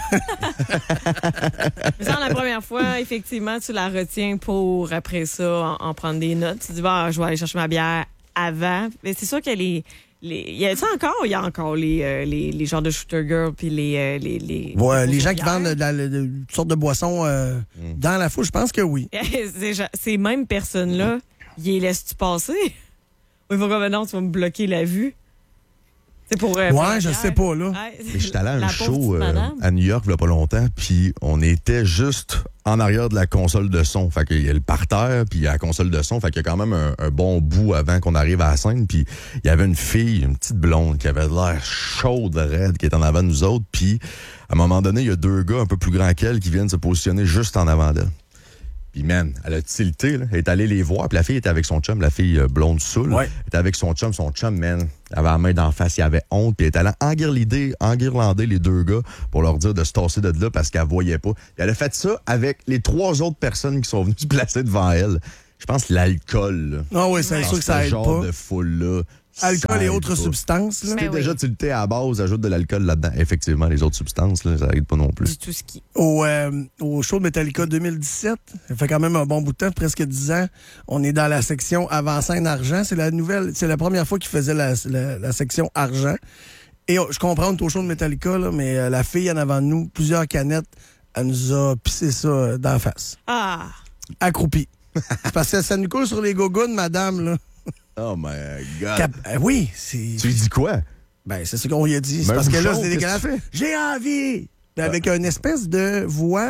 mais ça, la première fois, effectivement, tu la retiens pour, après ça, en prendre des notes. Tu dis, je vais aller chercher ma bière avant. Mais c'est sûr que il y a encore les genres de shooter girls puis les gens qui vendent toutes sortes de boissons dans la foule, je pense que oui. Ces mêmes personnes-là, ils les laissent-tu passer? Ou ils vont comme non, tu vas me bloquer la vue. C'est pour. Ouais, je sais pas, là. Mais j'étais allé à un show à New York il y a pas longtemps, puis on était juste en arrière de la console de son. Fait qu'il y a le parterre, puis il y a la console de son. Fait qu'il y a quand même un bon bout avant qu'on arrive à la scène. Puis il y avait une fille, une petite blonde, qui avait l'air chaude, raide, qui était en avant de nous autres. Puis à un moment donné, il y a 2 gars un peu plus grands qu'elle qui viennent se positionner juste en avant d'elle. Puis, man, elle a tilté, là. Elle est allée les voir. Puis la fille était avec son chum, la fille blonde saoule. Ouais. Elle était avec son chum, man, elle avait la main d'en face, il avait honte. Puis elle est allée enguirlander les 2 gars pour leur dire de se tasser de là parce qu'elle voyait pas. Puis elle a fait ça avec les 3 autres personnes qui sont venues se placer devant elle. Je pense l'alcool, là. Ah oui, c'est sûr que ça aide pas. Ce genre de foule-là. Alcool et autres substances. Là. Si t'es déjà tilté à la base, ajoute de l'alcool là-dedans. Effectivement, les autres substances, là, ça aide pas non plus. Du tout ski. Au show de Metallica 2017, ça fait quand même un bon bout de temps, presque 10 ans, on est dans la section avant-scène argent. C'est la première fois qu'ils faisaient la section argent. Et je comprends, on est au show de Metallica, là, mais la fille en avant de nous, plusieurs canettes, elle nous a pissé ça d'en face. Ah! Accroupie. Parce que ça nous coule sur les gogoons, madame, là. Oh my God. Oui, c'est... Tu lui dis quoi? Ben, c'est ce qu'on lui a dit. C'est parce que là, c'est dégueulasse. J'ai envie! Puis avec une espèce de voix...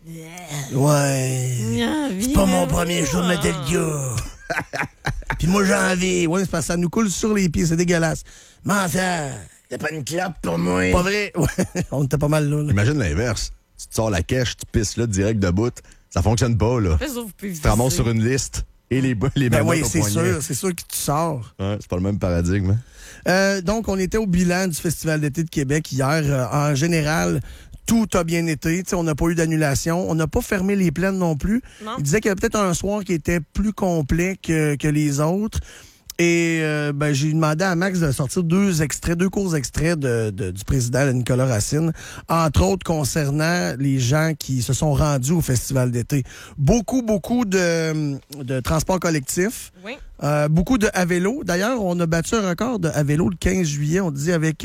Ouais. C'est pas mon premier show de Metallica. Puis moi, j'ai envie. Ouais, c'est parce que ça nous coule sur les pieds. C'est dégueulasse. Menteur, t'as pas une clope pour moi? Pas vrai? Ouais, on était pas mal là. Imagine l'inverse. Tu te sors la cache, tu pisses là direct de bout. Ça fonctionne pas, là. Tu te ramasses sur une liste. Et les ben oui, c'est sûr que tu sors. Ouais, c'est pas le même paradigme. Donc, on était au bilan du Festival d'été de Québec hier. En général, tout a bien été. T'sais, on n'a pas eu d'annulation. On n'a pas fermé les plaines non plus. Non. Il disait qu'il y avait peut-être un soir qui était plus complet que les autres. Et j'ai demandé à Max de sortir 2 courts extraits du président Nicolas Racine, entre autres concernant les gens qui se sont rendus au Festival d'été. Beaucoup de transports collectifs. Oui. Beaucoup de à vélo. D'ailleurs, on a battu un record de à vélo le 15 juillet, on dit, avec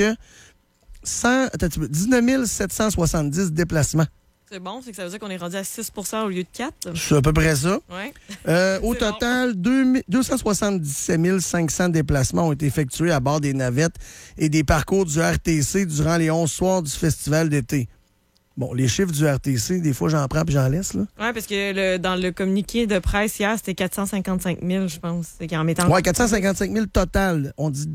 19 770 déplacements. C'est bon, c'est que ça veut dire qu'on est rendu à 6 au lieu de 4. C'est à peu près ça. Ouais. Au total, 277 500 déplacements ont été effectués à bord des navettes et des parcours du RTC durant les 11 soirs du festival d'été. Bon, les chiffres du RTC, des fois, j'en prends puis j'en laisse, là. Oui, parce que dans le communiqué de presse hier, c'était 455 000, je pense. C'est qu'en mettant... Oui, 455 000 total. On dit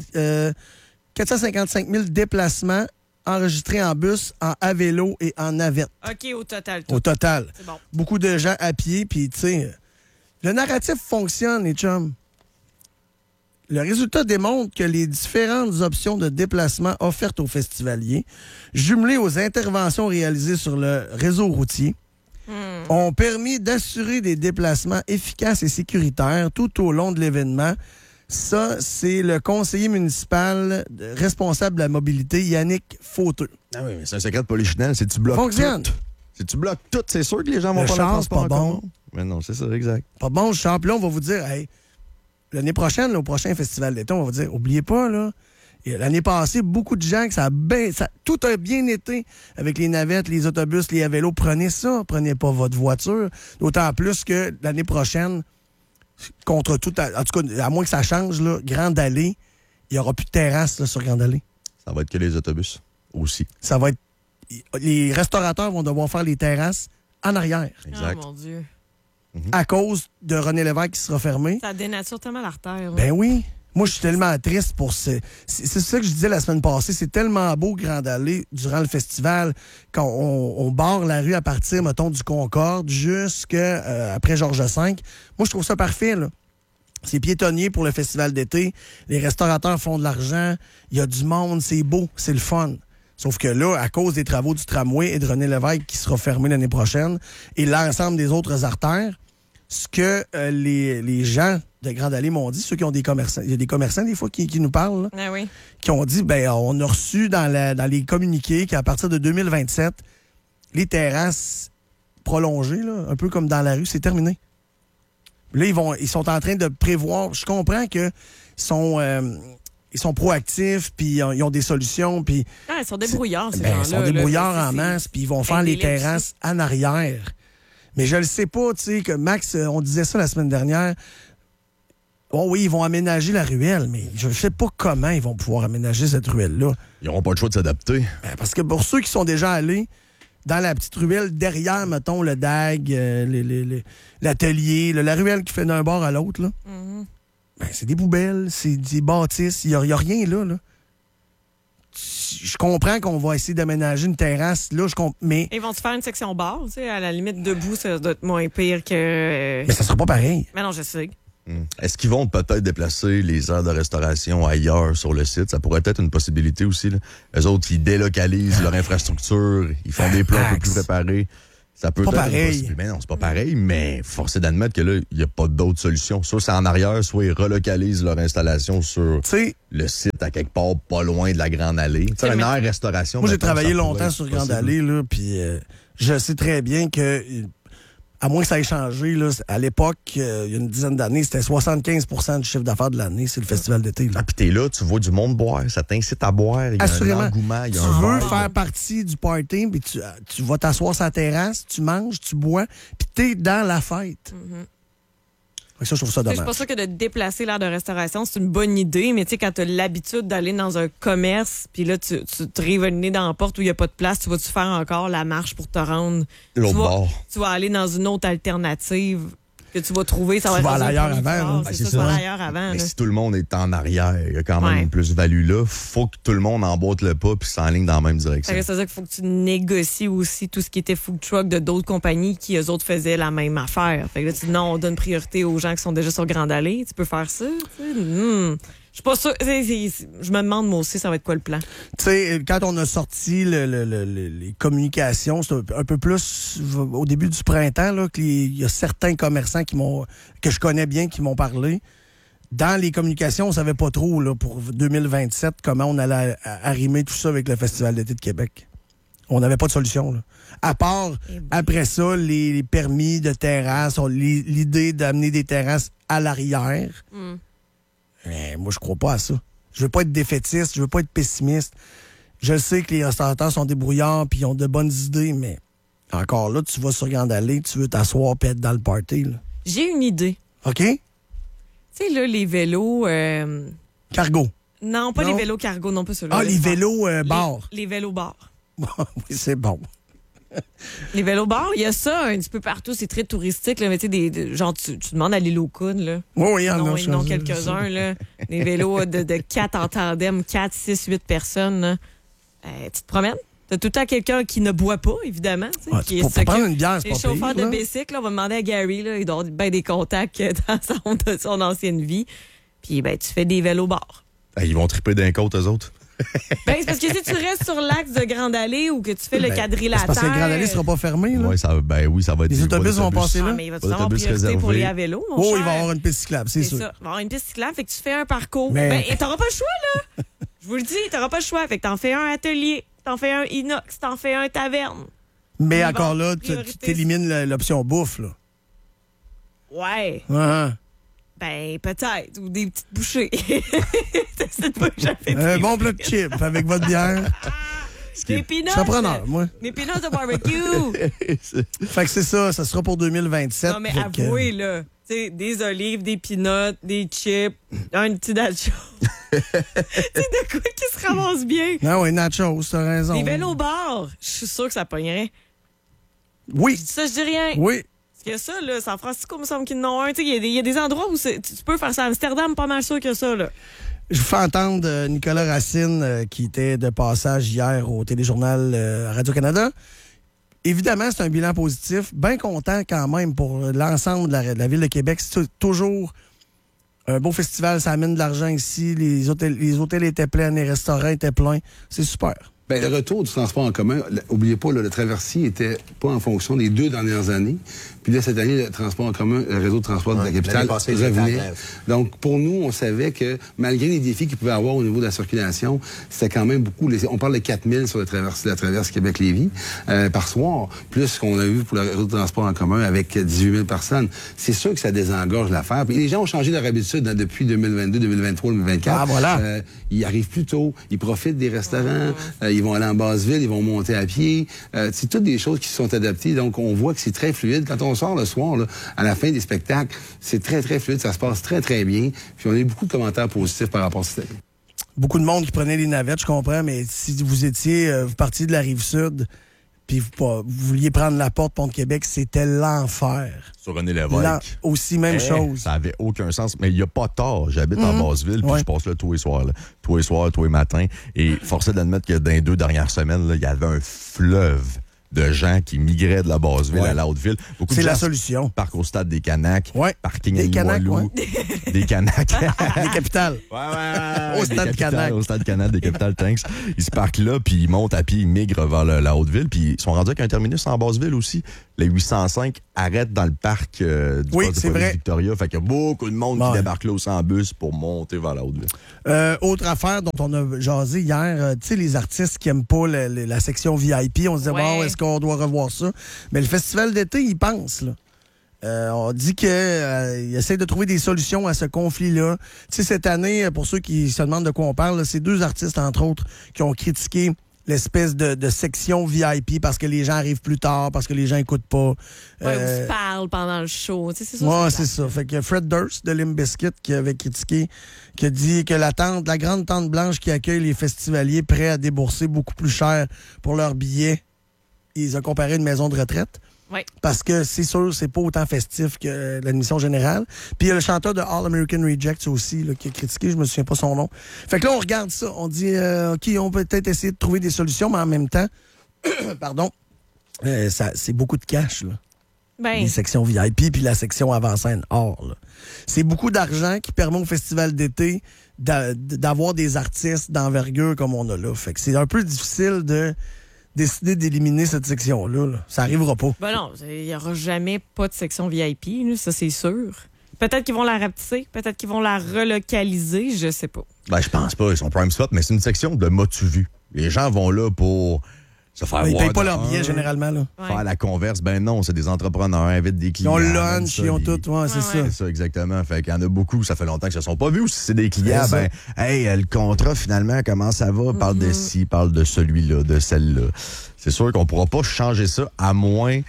455 000 déplacements enregistrés en bus, à vélo et en navette. OK, au total. Au total. C'est bon. Beaucoup de gens à pied, puis tu sais, le narratif fonctionne, les chums. Le résultat démontre que les différentes options de déplacement offertes aux festivaliers, jumelées aux interventions réalisées sur le réseau routier, ont permis d'assurer des déplacements efficaces et sécuritaires tout au long de l'événement. Ça, c'est le conseiller municipal responsable de la mobilité, Yannick Fauteux. Ah oui, mais c'est un secret de polichinelle, c'est tu bloques fonctionne. Tout. Si tu bloques tout, c'est sûr que les gens vont le pas le transport pas bon. Mais non, c'est ça, exact. Pas bon, le char. Puis là, on va vous dire, hey, l'année prochaine, au prochain festival d'été, on va vous dire, oubliez pas, là, l'année passée, beaucoup de gens, tout a bien été avec les navettes, les autobus, les à vélo. Prenez ça, prenez pas votre voiture. D'autant plus que l'année prochaine, contre tout, en tout cas, à moins que ça change, là, Grande Allée, il n'y aura plus de terrasse là, sur Grande Allée. Ça va être que les autobus aussi. Ça va être... Les restaurateurs vont devoir faire les terrasses en arrière. Exact. Oh mon Dieu. À cause de René Lévesque qui sera fermé. Ça dénature tellement l'artère. Ben oui. Moi, je suis tellement triste pour c'est ça que je disais la semaine passée. C'est tellement beau, Grande Allée, durant le festival, quand on barre la rue à partir, mettons, du Concorde jusqu'après Georges V. Moi, je trouve ça parfait, là. C'est piétonnier pour le festival d'été. Les restaurateurs font de l'argent. Il y a du monde. C'est beau. C'est le fun. Sauf que là, à cause des travaux du tramway et de René Lévesque qui sera fermé l'année prochaine et l'ensemble des autres artères, ce que les gens de Grande Allée m'ont dit, ceux qui ont des commerçants, il y a des commerçants des fois qui nous parlent, là, ah oui. qui ont dit, on a reçu dans les communiqués qu'à partir de 2027, les terrasses prolongées, là, un peu comme dans la rue, c'est terminé. Là, ils sont en train de prévoir, je comprends qu'ils sont proactifs, puis ils ont des solutions, puis... Ah, ils sont débrouillards, ces gens-là. Ils sont débrouillards là, en masse, puis ils vont faire les terrasses en arrière. Mais je le sais pas, tu sais, que Max, on disait ça la semaine dernière, Oh oui, ils vont aménager la ruelle, mais je ne sais pas comment ils vont pouvoir aménager cette ruelle-là. Ils n'auront pas le choix de s'adapter. Ben, parce que pour ceux qui sont déjà allés dans la petite ruelle derrière, mettons, le DAG, l'atelier, la ruelle qui fait d'un bord à l'autre, là, ben, c'est des poubelles, c'est des bâtisses, il n'y a rien là. Je comprends qu'on va essayer d'aménager une terrasse, là, mais... Ils vont-tu faire une section bar, tu sais, à la limite, debout, ça doit être moins pire que... Mais ça sera pas pareil. Mais non, je sais. Est-ce qu'ils vont peut-être déplacer les aires de restauration ailleurs sur le site? Ça pourrait être une possibilité aussi. Là. Eux autres, ils délocalisent leur infrastructure, ils font des plans un peu plus préparés. Ça peut pas être pareil. Mais non, c'est pas pareil, mais force est d'admettre que là, il n'y a pas d'autre solution. Soit c'est en arrière, soit ils relocalisent leur installation sur le site à quelque part pas loin de la Grande Allée. Tu sais, une aire restauration. Moi, j'ai travaillé longtemps sur Grande Allée, là, puis je sais très bien que... À moins que ça ait changé, là, à l'époque, il y a une dizaine d'années, c'était 75 du chiffre d'affaires de l'année, c'est le festival d'été. Là. Ah, puis t'es là, tu vois du monde boire, ça t'incite à boire, il y a assurément. Un engouement, il y a tu un veux vibe. faire partie du party, puis tu vas t'asseoir sur la terrasse, tu manges, tu bois, puis t'es dans la fête. Ça, je trouve ça dommage. C'est pas sûr que de déplacer l'aire de restauration, c'est une bonne idée, mais tu sais, quand tu as l'habitude d'aller dans un commerce, puis là, tu te rives le nez dans la porte où il n'y a pas de place, tu vas-tu faire encore la marche pour te rendre? L'autre bord. Tu vas aller dans une autre alternative que tu vas trouver. Ça Tu va vas être ailleurs avant. C'est ça, tu vas ailleurs avant. Mais là. si tout le monde est en arrière, il y a quand même une plus-value là. Faut que tout le monde emboîte le pas puis s'enligne dans la même direction. Ça veut dire qu'il faut que tu négocies aussi tout ce qui était food truck de d'autres compagnies qui, eux autres, faisaient la même affaire. Fait que là, tu dis non, on donne priorité aux gens qui sont déjà sur Grande Allée. Tu peux faire ça. Je suis pas sûre. Je me demande, moi aussi, ça va être quoi le plan? Tu sais, quand on a sorti les communications, c'est un peu plus au début du printemps, là, qu'il y a certains commerçants que je connais bien qui m'ont parlé. Dans les communications, on savait pas trop là, pour 2027 comment on allait arrimer tout ça avec le Festival d'été de Québec. On n'avait pas de solution. Là. À part, après ça, les permis de terrasse, l'idée d'amener des terrasses à l'arrière. Mais moi, je crois pas à ça. Je veux pas être défaitiste, je veux pas être pessimiste. Je sais que les restaurateurs sont débrouillards puis ils ont de bonnes idées, mais encore là, tu vas sur Grande Allée, tu veux t'asseoir et être dans le party. Là. J'ai une idée. OK? Tu sais, là, les vélos... Cargo. Non, pas les vélos cargo, non pas ceux-là. Ah, les vélos bars. Les vélos bars. Oui, c'est bon. Les vélos bars, il y a ça un petit peu partout, c'est très touristique. Là, mais tu sais, genre, tu demandes à l'île aux Coudes, là. Oui, il y en a. Ils en ont quelques-uns, là. Des vélos de 4 en tandem, 4, 6, 8 personnes, là. Tu te promènes? T'as tout le temps quelqu'un qui ne boit pas, évidemment. Pour prendre une bière, c'est les pas chauffeurs pire, de bicycle, on va demander à Gary, là, il doit avoir bien des contacts dans son ancienne vie. Puis, ben, tu fais des vélos bars. Ils vont triper d'un côte, eux autres. Ben, c'est parce que si tu restes sur l'axe de Grande Allée ou que tu fais le quadrilatère... C'est parce que Grande Allée ne sera pas fermée, là. Oui, ça va être... Les autobus vont passer là. Ah, mais il va y avoir priorité pour les à vélo, mon cher? Il va y avoir une piste cyclable, c'est sûr. Ça. Il va y avoir une piste cyclable, fait que tu fais un parcours. Ben, t'auras pas le choix, là. Je vous le dis, t'auras pas le choix. Fait que t'en fais un atelier, t'en fais un inox, t'en fais un taverne. Mais encore là, tu t'élimines l'option bouffe, là. Ouais. Ben, peut-être. Ou des petites bouchées. C'est pas que j'avais dit. Un bon plat de chips avec votre bière. Des peanuts. Je suis preneur, moi. Des peanuts de barbecue. Fait que c'est ça sera pour 2027. Non, mais avouez, là. Tu sais, des olives, des peanuts, des chips, un petit nacho. C'est de quoi qui se ramasse bien. Non, oui, nachos, t'as raison. Des vélos bars. Je suis sûr que ça pognerait. Oui. Je dis ça, je dis rien. Oui. Parce que ça, là, San Francisco, il me semble qu'ils en ont un. Il y a des endroits où tu peux faire ça. Amsterdam, pas mal sûr que ça, là. Je vous fais entendre Nicolas Racine, qui était de passage hier au téléjournal à Radio-Canada. Évidemment, c'est un bilan positif. Bien content quand même pour l'ensemble de la Ville de Québec. C'est toujours un beau festival. Ça amène de l'argent ici. Les hôtels étaient pleins, les restaurants étaient pleins. C'est super. Bien, le retour du transport en commun, n'oubliez pas, le traversier était pas en fonction des 2 dernières années. Puis là, cette année, le transport en commun, le réseau de transport de la capitale revenait. Donc, pour nous, on savait que malgré les défis qu'il pouvait avoir au niveau de la circulation, c'était quand même beaucoup. On parle de 4000 sur la traverse Québec-Lévis par soir, plus ce qu'on a vu pour le réseau de transport en commun avec 18 000 personnes. C'est sûr que ça désengorge l'affaire. Puis les gens ont changé leur habitude depuis 2022, 2023, 2024. Ah, voilà. Ils arrivent plus tôt, ils profitent des restaurants, ils vont aller en basse ville, ils vont monter à pied. C'est toutes des choses qui se sont adaptées. Donc, on voit que c'est très fluide. Quand on sort le soir, là, à la fin des spectacles, c'est très, très fluide, ça se passe très, très bien. Puis on a eu beaucoup de commentaires positifs par rapport à ça. Beaucoup de monde qui prenait les navettes, je comprends, mais si vous étiez, vous partiez de la Rive-Sud, puis vous vouliez prendre la porte Pont-de-Québec, c'était l'enfer. Sur René Lévesque. Aussi, même chose. Ça avait aucun sens. Mais il n'y a pas tort. J'habite en Basseville, puis je passe là tous les soirs. Tous les soirs, tous les matins. Et forcé d'admettre que dans les 2 dernières semaines, il y avait un fleuve de gens qui migraient de la Basseville à la Haute-Ville. C'est la solution. Parc au stade des Canaques, parking à Limoilou, des Canaques. Des capitales. Au stade Canaques. Au stade Canaques, des capitales, thanks. Ils se parquent là, puis ils montent à pied, ils migrent vers la Haute-Ville, puis ils sont rendus avec un terminus en Basseville aussi. Les 805 arrêtent dans le parc du poste de police Victoria. Fait qu'il y a beaucoup de monde qui débarque là aussi en bus pour monter vers la Haute-Ville. Autre affaire dont on a jasé hier, tu sais, les artistes qui n'aiment pas la section VIP, on se disait, bon, est-ce qu'on doit revoir ça? Mais le festival d'été, il pense, là. On dit qu'il essaie de trouver des solutions à ce conflit-là. Tu sais, cette année, pour ceux qui se demandent de quoi on parle, là, c'est 2 artistes, entre autres, qui ont critiqué l'espèce de section VIP parce que les gens arrivent plus tard, parce que les gens n'écoutent pas. On se parle pendant le show. C'est ça. Ouais, c'est ça. Fait que Fred Durst de Limp Bizkit qui avait critiqué, qui a dit que la grande tente blanche qui accueille les festivaliers prêts à débourser beaucoup plus cher pour leurs billets, ils ont comparé une maison de retraite. Oui. Parce que c'est sûr, c'est pas autant festif que l'admission générale. Puis il y a le chanteur de All American Rejects aussi là, qui a critiqué, je me souviens pas son nom. Fait que là, on regarde ça, on dit OK, on peut peut-être essayer de trouver des solutions, mais en même temps, pardon, c'est beaucoup de cash, là. Les sections VIP puis la section avant-scène hors, là. C'est beaucoup d'argent qui permet au festival d'été d'avoir des artistes d'envergure comme on a là. Fait que c'est un peu difficile de décider d'éliminer cette section-là. Là. Ça n'arrivera pas. Ben non, il n'y aura jamais pas de section VIP, là, ça c'est sûr. Peut-être qu'ils vont la rapetisser, peut-être qu'ils vont la relocaliser, je sais pas. Ben, je pense pas, ils sont prime spot, mais c'est une section de m'as-tu vu. Les gens vont là pour se faire voir. Ils payent pas leur billet, généralement. Là. Faire la converse, ben non, c'est des entrepreneurs, invitent des clients. Ils ont le lunch, ils ont tout, c'est ça. C'est ça, exactement. Fait qu'il y en a beaucoup, ça fait longtemps qu'ils se sont pas vus. Ou si c'est des clients, le contrat, finalement, comment ça va? Parle de ci, parle de celui-là, de celle-là. C'est sûr qu'on pourra pas changer ça, à moins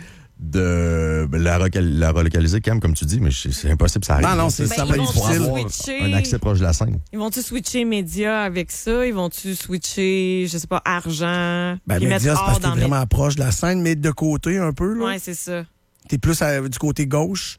de la relocaliser, comme tu dis, mais c'est impossible, ça arrive. Non, ça va être difficile. Un accès proche de la scène. Ils vont-tu switcher médias avec ça? Ils vont-tu switcher, je sais pas, argent? Médias, c'est parce que t'es vraiment proche de la scène, mais de côté un peu. Là. Ouais, c'est ça. T'es plus du côté gauche.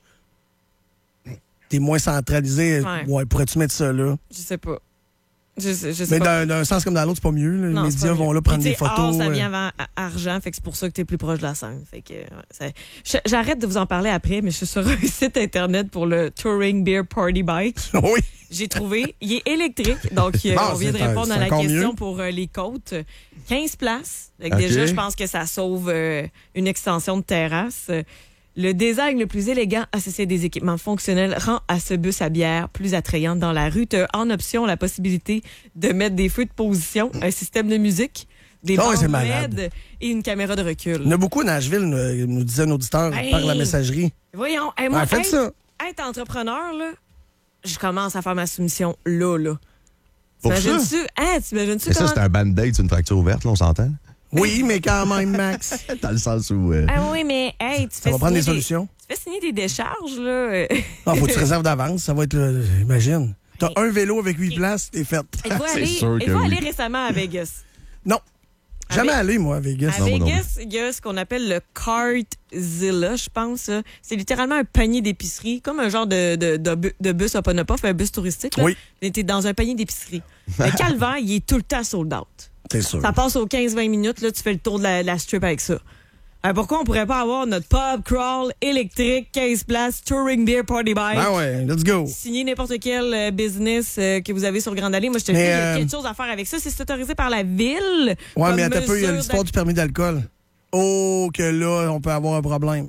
T'es moins centralisé. Ouais, pourrais-tu mettre ça là? Je sais pas. Je sais mais pas. d'un sens comme dans l'autre, c'est pas mieux. Là. Non, les médias vont là prendre des photos. Ça vient avant argent, fait que c'est pour ça que t'es plus proche de la scène. Fait que j'arrête de vous en parler après, mais je suis sur un site internet pour le Touring Beer Party Bike. Oui. J'ai trouvé, il est électrique, donc on vient de répondre à la question mieux. Pour les côtes. 15 places. Donc déjà, je pense que ça sauve une extension de terrasse. Le design le plus élégant associé à des équipements fonctionnels rend à ce bus à bière plus attrayant dans la rue. Tu as en option la possibilité de mettre des feux de position, un système de musique, des bandes LED et une caméra de recul. Il y en a beaucoup à Nashville, nous disait un auditeur par la messagerie. Voyons, moi, être entrepreneur, là, je commence à faire ma soumission là. T'imagines-tu? T'imagines-tu comment... ça, c'est un band-aid, c'est une fracture ouverte, là, on s'entend? Oui, mais quand même, Max. Dans le sens où... oui, mais ça va prendre des solutions. Tu fais signer des décharges, là. Non, faut que tu réserves d'avance. Ça va être... imagine. T'as un vélo avec 8 places, t'es faite. Il va aller récemment à Vegas. Non. Jamais allé, moi, à Vegas. À Vegas, il y a ce qu'on appelle le Cartzilla, je pense. C'est littéralement un panier d'épicerie, comme un genre de bus up-on-up, un bus touristique. Là. Oui. T'es dans un panier d'épicerie. Le calvaire, il est tout le temps sold out. C'est sûr. Ça passe aux 15-20 minutes, là, tu fais le tour de la strip avec ça. Alors pourquoi on pourrait pas avoir notre pub crawl électrique, 15 places, touring beer party bike? Ah ouais, let's go. Signer n'importe quel business que vous avez sur Grande Allée. Moi, je te dis, il y a quelque chose à faire avec ça. C'est autorisé par la ville. Ouais, mais attends un peu, il y a l'histoire du permis d'alcool. Oh, que là, on peut avoir un problème.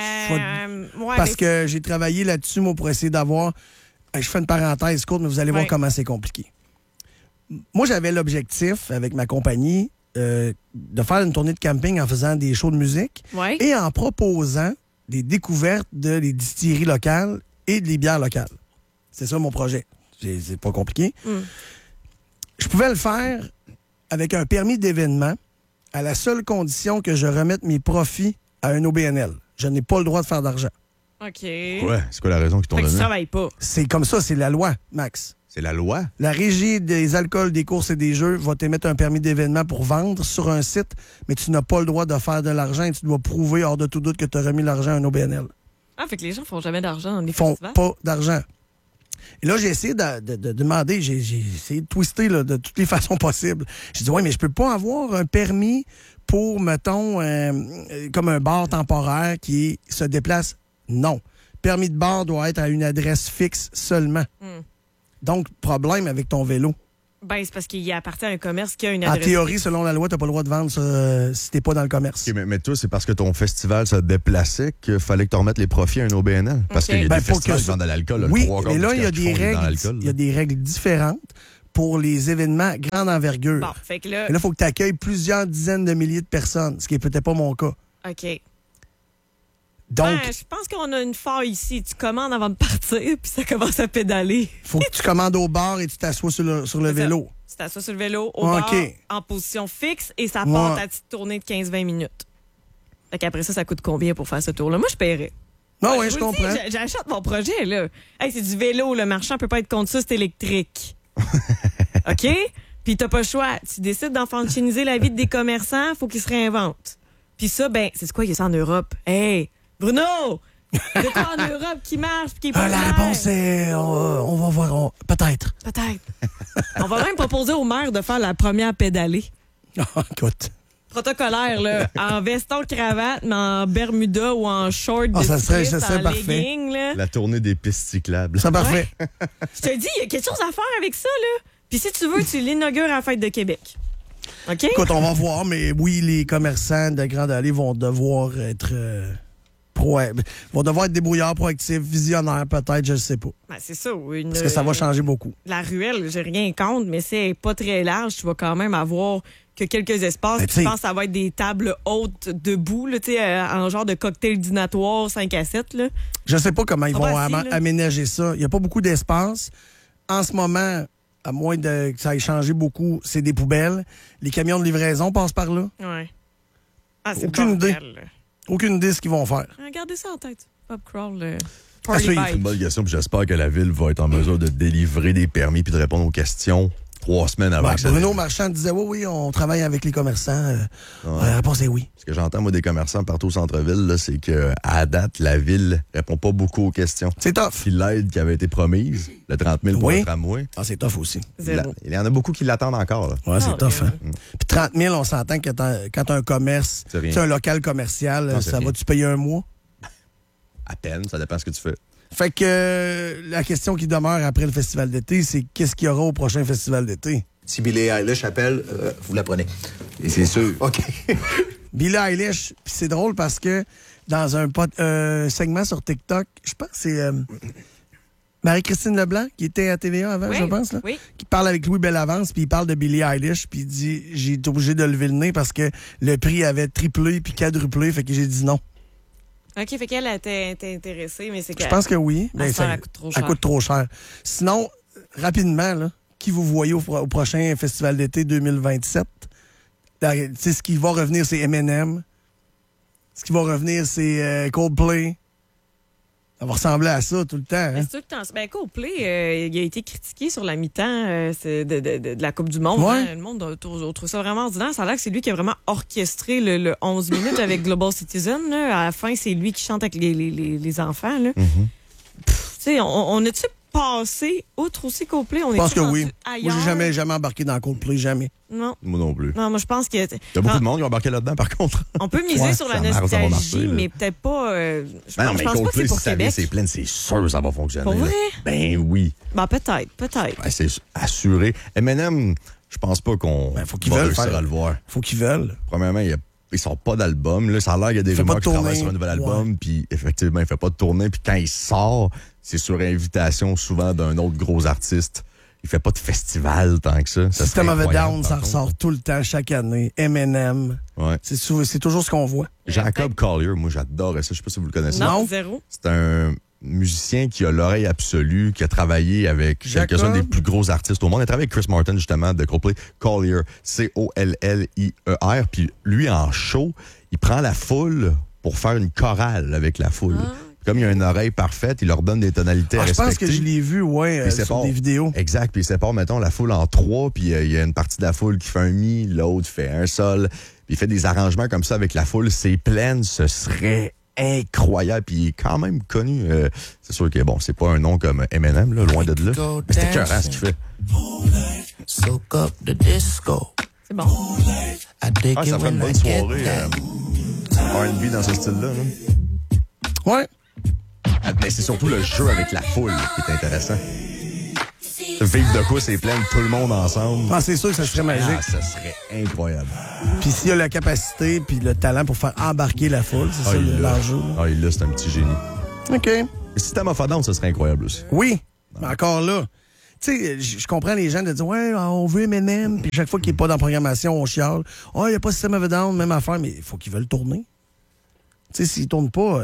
Parce que j'ai travaillé là-dessus, moi, pour essayer d'avoir... Je fais une parenthèse courte, mais vous allez voir comment c'est compliqué. Moi, j'avais l'objectif, avec ma compagnie, de faire une tournée de camping en faisant des shows de musique et en proposant des découvertes des distilleries locales et des bières locales. C'est ça mon projet. C'est pas compliqué. Je pouvais le faire avec un permis d'événement à la seule condition que je remette mes profits à un OBNL. je n'ai pas le droit de faire d'argent. OK. Ouais, c'est quoi la raison qu'ils t'ont Fait que tu donnée? travailles pas. C'est comme ça, c'est la loi, Max. C'est la loi? La Régie des alcools, des courses et des jeux va t'émettre un permis d'événement pour vendre sur un site, mais tu n'as pas le droit de faire de l'argent et tu dois prouver hors de tout doute que tu as remis l'argent à un OBNL. Ah, fait que les gens font jamais d'argent dans les Ils font festivals? pas d'argent. Et là, j'ai essayé de demander, j'ai essayé de twister là, de toutes les façons possibles. J'ai dit, oui, mais je peux pas avoir un permis pour, mettons, comme un bar temporaire qui se déplace. Non. Permis de bar doit être à une adresse fixe seulement. Donc, problème avec ton vélo. Ben, c'est parce qu'il appartient à un commerce qui a une En adresse. théorie, selon la loi, tu n'as pas le droit de vendre si tu n'es pas dans le commerce. Okay, mais toi, c'est parce que ton festival se déplaçait qu'il fallait que tu remettes les profits à un OBNL? Parce qu'il y a des festivals qui vendent de l'alcool. Oui, mais là, il y a des règles différentes pour les événements grande envergure. Bon, fait que là... Et là, il faut que tu accueilles plusieurs dizaines de milliers de personnes, ce qui n'est peut-être pas mon cas. OK. Donc, je pense qu'on a une faille ici. Tu commandes avant de partir, puis ça commence à pédaler. faut que tu commandes au bar et tu t'assois sur le vélo. Tu t'assois sur le vélo, au bar, en position fixe, et ça part ta petite tournée de 15-20 minutes. Fait qu'après ça coûte combien pour faire ce tour-là? Moi, je paierais. Non, oui, je comprends. J'achète mon projet, là. Hey, c'est du vélo, le marchand peut pas être contre ça, c'est électrique. OK? Puis t'as pas le choix. Tu décides d'enfantiniser la vie des commerçants, faut qu'ils se réinventent. Puis ça, ben, c'est quoi, il y a ça en Europe? Hey! Bruno! C'est quoi en Europe qui marche qui est pas La réponse est... On va voir. Peut-être. Peut-être. On va même proposer au maire de faire la première pédalée. Écoute. Protocolaire, là. En veston, cravate, mais en bermuda ou en short de ça serait en parfait. legging, là. La tournée des pistes cyclables. C'est parfait. Je te dis, il y a quelque chose à faire avec ça, là. Puis si tu veux, tu l'inaugures à la Fête de Québec. OK? Écoute, on va voir, mais oui, les commerçants de Grande Allée vont devoir être... vont devoir être débrouillards, proactifs, visionnaires, peut-être, je ne sais pas. Ben, c'est ça. Parce que ça va changer beaucoup. La ruelle, j'ai rien contre, mais c'est pas très large. Tu vas quand même avoir que quelques espaces. Je pense que ça va être des tables hautes debout, là, en genre de cocktail dînatoire 5 à 7. Là. Je ne sais pas comment ils vont assis, aménager ça. Il n'y a pas beaucoup d'espace. En ce moment, à moins que ça ait changé beaucoup, c'est des poubelles. Les camions de livraison passent par là. Ouais. Ah, c'est Aucune idée. Là. Aucune idée de ce qu'ils vont faire. Regardez ça en tête. Pop crawl. C'est une bonne question, puis j'espère que la ville va être en mesure de délivrer des permis puis de répondre aux questions 3 semaines avant que ça... Bruno Marchand disait oui, on travaille avec les commerçants. La réponse est oui. Ce que j'entends, moi, des commerçants partout au centre-ville, là, c'est qu'à date, la ville répond pas beaucoup aux questions. C'est tough. Puis l'aide qui avait été promise, le 30 000 pour le tramway. Ah, c'est tough aussi. Il y en a beaucoup qui l'attendent encore. Là. Ouais, c'est tough. Hein? Puis 30 000, on s'entend que quand t'as un commerce, c'est un local commercial, ça va-tu payer un mois? À peine, ça dépend de ce que tu fais. Fait que la question qui demeure après le festival d'été, c'est qu'est-ce qu'il y aura au prochain festival d'été? Si Billie Eilish appelle, vous la prenez. Et c'est sûr. OK. Billie Eilish, puis c'est drôle parce que dans un segment sur TikTok, je pense que c'est Marie-Christine Leblanc, qui était à TVA avant, je pense, là, qui parle avec Louis Bellavance, puis il parle de Billie Eilish, puis il dit « J'ai été obligé de lever le nez parce que le prix avait triplé puis quadruplé, fait que j'ai dit non. » OK, fait qu'elle était intéressée, mais c'est que... Je pense que oui. Mais ça coûte trop cher. Elle coûte trop cher. Sinon, rapidement, là, qui vous voyez au prochain Festival d'été 2027? Ce qui va revenir, c'est Eminem. Ce qui va revenir, c'est Coldplay. Ça va ressembler à ça tout le temps. Hein? C'est sûr que Coldplay, il a été critiqué sur la mi-temps de la Coupe du Monde. Ouais. Hein? Le monde trouve ça vraiment ordinaire. Ça a l'air que c'est lui qui a vraiment orchestré le 11 minutes avec Global Citizen. Là. À la fin, c'est lui qui chante avec les enfants. Là. On a-tu passé outre aussi Coldplay? Je pense que oui. Ailleurs? Moi, j'ai jamais embarqué dans Coldplay, jamais. Non. Moi non plus. Non, moi, je pense qu'il y a beaucoup de monde qui ont embarqué là-dedans, par contre. On peut miser sur la nostalgie, mais peut-être pas... je pense pas que c'est pour Québec. C'est plein, c'est sûr ça va fonctionner. Pour vrai? Ben oui. Ben peut-être. Ben, c'est assuré. Eminem, je pense pas qu'on faut qu'ils veulent réussir à le voir. Faut qu'ils veulent. Premièrement, ils sortent pas d'album. Là, ça a l'air qu'il y a des rumeurs qui travaillent sur un nouvel album, puis effectivement, il fait pas de tournée. Puis quand il sort, c'est sur invitation souvent d'un autre gros artiste. Il fait pas de festival tant que ça. System of a Down, ça ressort tout le temps, chaque année. Eminem. Ouais. C'est toujours ce qu'on voit. Jacob Collier, moi j'adorais ça. Je sais pas si vous le connaissez. Non, zéro. C'est un musicien qui a l'oreille absolue, qui a travaillé avec quelques-uns des plus gros artistes au monde. Il a travaillé avec Chris Martin, justement, de Coldplay. Collier, C-O-L-L-I-E-R. Puis lui, en show, il prend la foule pour faire une chorale avec la foule. Comme il y a une oreille parfaite, il leur donne des tonalités à respecter. Je pense que je l'ai vu, sur des vidéos. Exact, puis il sépare, mettons, la foule en 3, puis il y a une partie de la foule qui fait un mi, l'autre fait un sol, puis il fait des arrangements comme ça avec la foule. C'est plein, ce serait incroyable, puis il est quand même connu. C'est sûr que, bon, c'est pas un nom comme Eminem, là, loin de là, mais c'est écœurant ce qu'il fait. C'est bon. Ça ferait une bonne soirée R&B dans ce style-là. Ouais. Mais c'est surtout le jeu avec la foule qui est intéressant. Vivre de quoi, c'est plein de tout le monde ensemble. Ah, c'est sûr que ça serait magique. Ça serait incroyable. Puis s'il y a la capacité puis le talent pour faire embarquer la foule, c'est ça l'enjeu. Il là, c'est un petit génie. OK. Le System of a Down, ça serait incroyable aussi. Oui, mais encore là. Tu sais, je comprends les gens de dire, ouais, on veut Eminem, puis chaque fois qu'il n'est pas dans la programmation, on chiale. Oh, il n'y a pas System of a Down, même affaire, mais il faut qu'ils veulent tourner. Tu sais, s'ils ne tournent pas,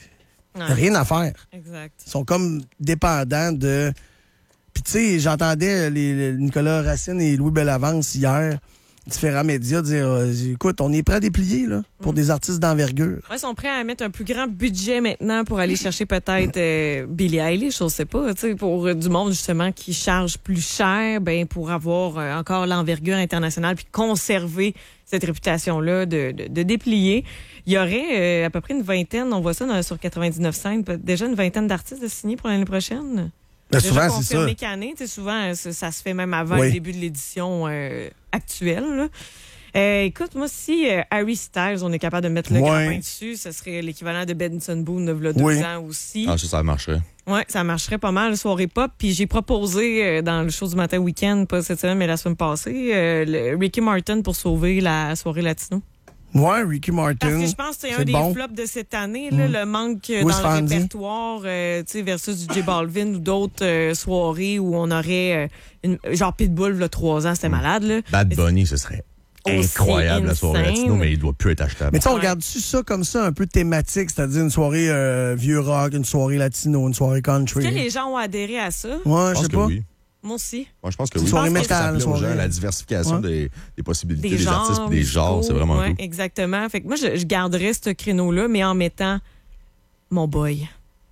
rien à faire. Exact. Ils sont comme dépendants de... Puis tu sais, j'entendais Nicolas Racine et Louis Bellavance hier, différents médias, dire écoute, on est prêt à déplier là, pour des artistes d'envergure. Ouais, ils sont prêts à mettre un plus grand budget maintenant pour aller chercher peut-être Billie Eilish, je sais pas, tu sais, pour du monde justement qui charge plus cher, ben pour avoir encore l'envergure internationale puis conserver cette réputation-là de déplier. Il y aurait à peu près une vingtaine, on voit ça sur 99 scènes, déjà une vingtaine d'artistes de signés pour l'année prochaine. Ben, souvent, c'est ça. Année, souvent, ça se fait même avant le début de l'édition actuelle. Écoute, moi, si Harry Styles, on est capable de mettre le grappin dessus, ce serait l'équivalent de Benson Boone de 12 ans aussi. Ah, ça marcherait. Oui, ça marcherait pas mal, soirée pop. Puis j'ai proposé dans le show du matin week-end, pas cette semaine, mais la semaine passée, Ricky Martin pour sauver la soirée latino. Ouais, Ricky Martin. Parce que je pense que c'est un des flops de cette année, là, le manque dans le répertoire, versus du J Balvin ou d'autres soirées où on aurait genre Pitbull, 3 ans, c'était malade. Là. Bad Bunny, ce serait incroyable la soirée latino, mais il doit plus être achetable. Mais tu sais, on regarde-tu ça comme ça, un peu thématique, c'est-à-dire une soirée vieux rock, une soirée latino, une soirée country? Est-ce que les gens ont adhéré à ça? Ouais, je sais pas. Oui. Moi aussi. Moi, je pense que oui. Soirée métal, la diversification des possibilités des artistes et des genres, c'est vraiment cool. Exactement. Fait que moi, je garderais ce créneau-là, mais en mettant mon boy.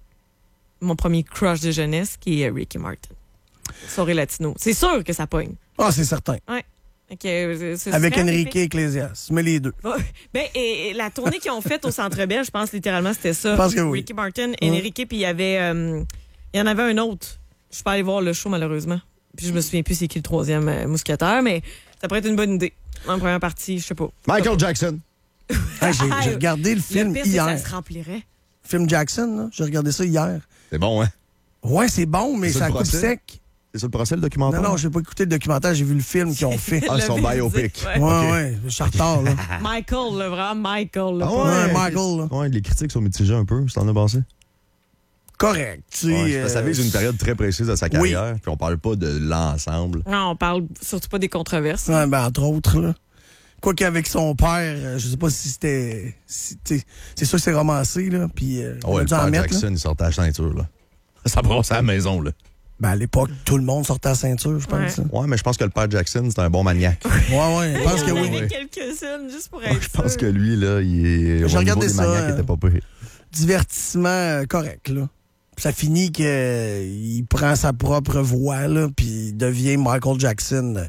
Mon premier crush de jeunesse, qui est Ricky Martin. Soirée latino. C'est sûr que ça pogne. Ah, c'est certain. Ouais. Okay, avec Enrique Iglesias. Mais les deux. Et la tournée qu'ils ont faite au Centre Bell, je pense littéralement c'était ça. Je pense que oui. Ricky Martin, Enrique, puis il y en avait un autre. Je suis pas allée voir le show, malheureusement. Puis je me souviens plus c'est qui le troisième mousquetaire, mais ça pourrait être une bonne idée. En première partie, je sais pas. Michael Jackson. J'ai regardé le film hier. Ça se remplirait. Film Jackson, là. J'ai regardé ça hier. C'est bon, hein? Ouais, c'est bon, mais ça coupe sec. C'est ça le procès, le documentaire? Non, j'ai pas écouté le documentaire, j'ai vu le film qu'ils ont fait. Ah, son biopic. Ouais, je suis en retard, là. Michael, là, vraiment, Michael. Là, Michael, là. Ouais, les critiques sont mitigées un peu, ça en a passé. Correct. Ça vise une période très précise de sa carrière, puis on parle pas de l'ensemble. Non, on parle surtout pas des controverses. Ouais, ben, entre autres, là. Quoi qu'avec son père, je sais pas si c'était... c'est sûr que c'est romancé, là, puis le père Jackson, il sortait la ceinture, là. Ça brasse à la maison, là. Ben, à l'époque, tout le monde sortait à la ceinture, je pense. Ouais, mais je pense que le père Jackson, c'est un bon maniaque. Ouais, je pense que oui. Il y en avait quelques-unes, juste pour être Je pense que lui, là, il est... J'ai regardé ça. Maniaques était pas pire. Divertissement correct, là. Ça finit qu'il prend sa propre voix, là, puis il devient Michael Jackson,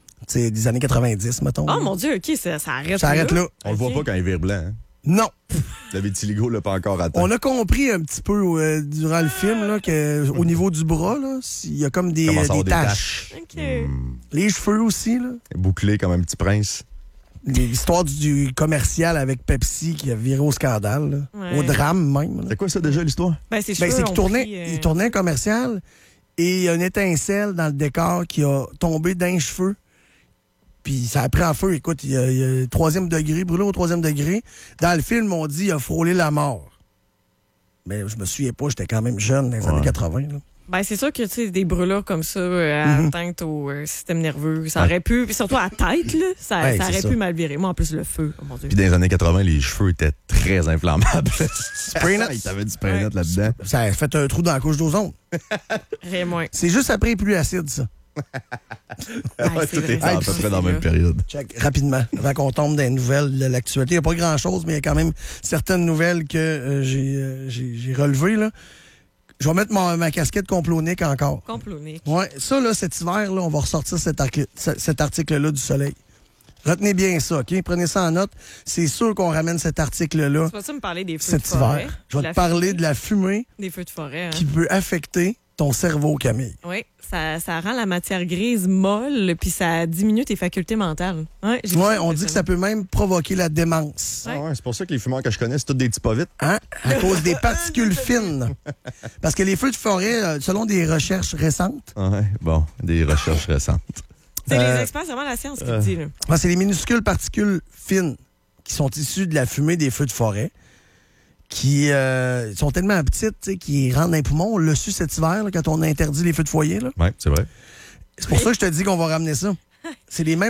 des années 90, mettons. Oh mon Dieu, OK, ça arrête là. Ça arrête là. On le voit pas quand il vire blanc, hein? Non. Le vitiligo l'a pas encore atteint. On a compris un petit peu durant le film là, qu'au niveau du bras, il y a comme des taches. Okay. Les cheveux aussi. Là. Bouclé comme un petit prince. L'histoire du commercial avec Pepsi qui a viré au scandale, au drame même. C'est quoi ça déjà l'histoire? C'est qu'il tournait un commercial et il y a une étincelle dans le décor qui a tombé d'un cheveu. Puis ça a pris en feu. Écoute, il y a troisième degré, brûlé au 3e degré. Dans le film, on dit qu'il a frôlé la mort. Mais je me souviens pas, j'étais quand même jeune dans les années 80. Là. Ben, c'est sûr que des brûlures comme ça, atteintes au système nerveux, ça aurait pu, puis surtout à la tête, là, ça aurait pu mal virer. Moi, en plus, le feu, oh mon Dieu. Puis dans les années 80, les cheveux étaient très inflammables. Il t'avait du spray net là-dedans. Ça a fait un trou dans la couche d'ozone. Rien moins. C'est juste après les pluies acides, ça. Tout est à peu près dans la même période. Check, rapidement, avant qu'on tombe dans les nouvelles de l'actualité. Il n'y a pas grand-chose, mais il y a quand même certaines nouvelles que j'ai relevées. Là. Je vais mettre ma casquette complonique encore. Complonique. Oui, ça, là, cet hiver, là, on va ressortir cet article-là du Soleil. Retenez bien ça, OK? Prenez ça en note. C'est sûr qu'on ramène cet article-là. Tu vas-tu me parler des feux de forêt? Cet hiver. Je vais te parler de la fumée des feux de forêt, qui peut affecter ton cerveau, Camille. Oui, ça rend la matière grise molle, puis ça diminue tes facultés mentales. Oui, on dit que ça peut même provoquer la démence. Ouais. Ah ouais, c'est pour ça que les fumeurs que je connais, c'est tous des petits pas vite. Hein? À cause des particules fines. Parce que les feux de forêt, selon des recherches récentes... Ouais, bon, des recherches récentes. C'est les experts, c'est vraiment la science qui le dit. C'est les minuscules particules fines qui sont issues de la fumée des feux de forêt qui sont tellement petites qu'ils rentrent dans les poumons. On l'a su cet hiver là, quand on a interdit les feux de foyer. Oui, c'est vrai. C'est pour ça que je te dis qu'on va ramener ça. C'est les mêmes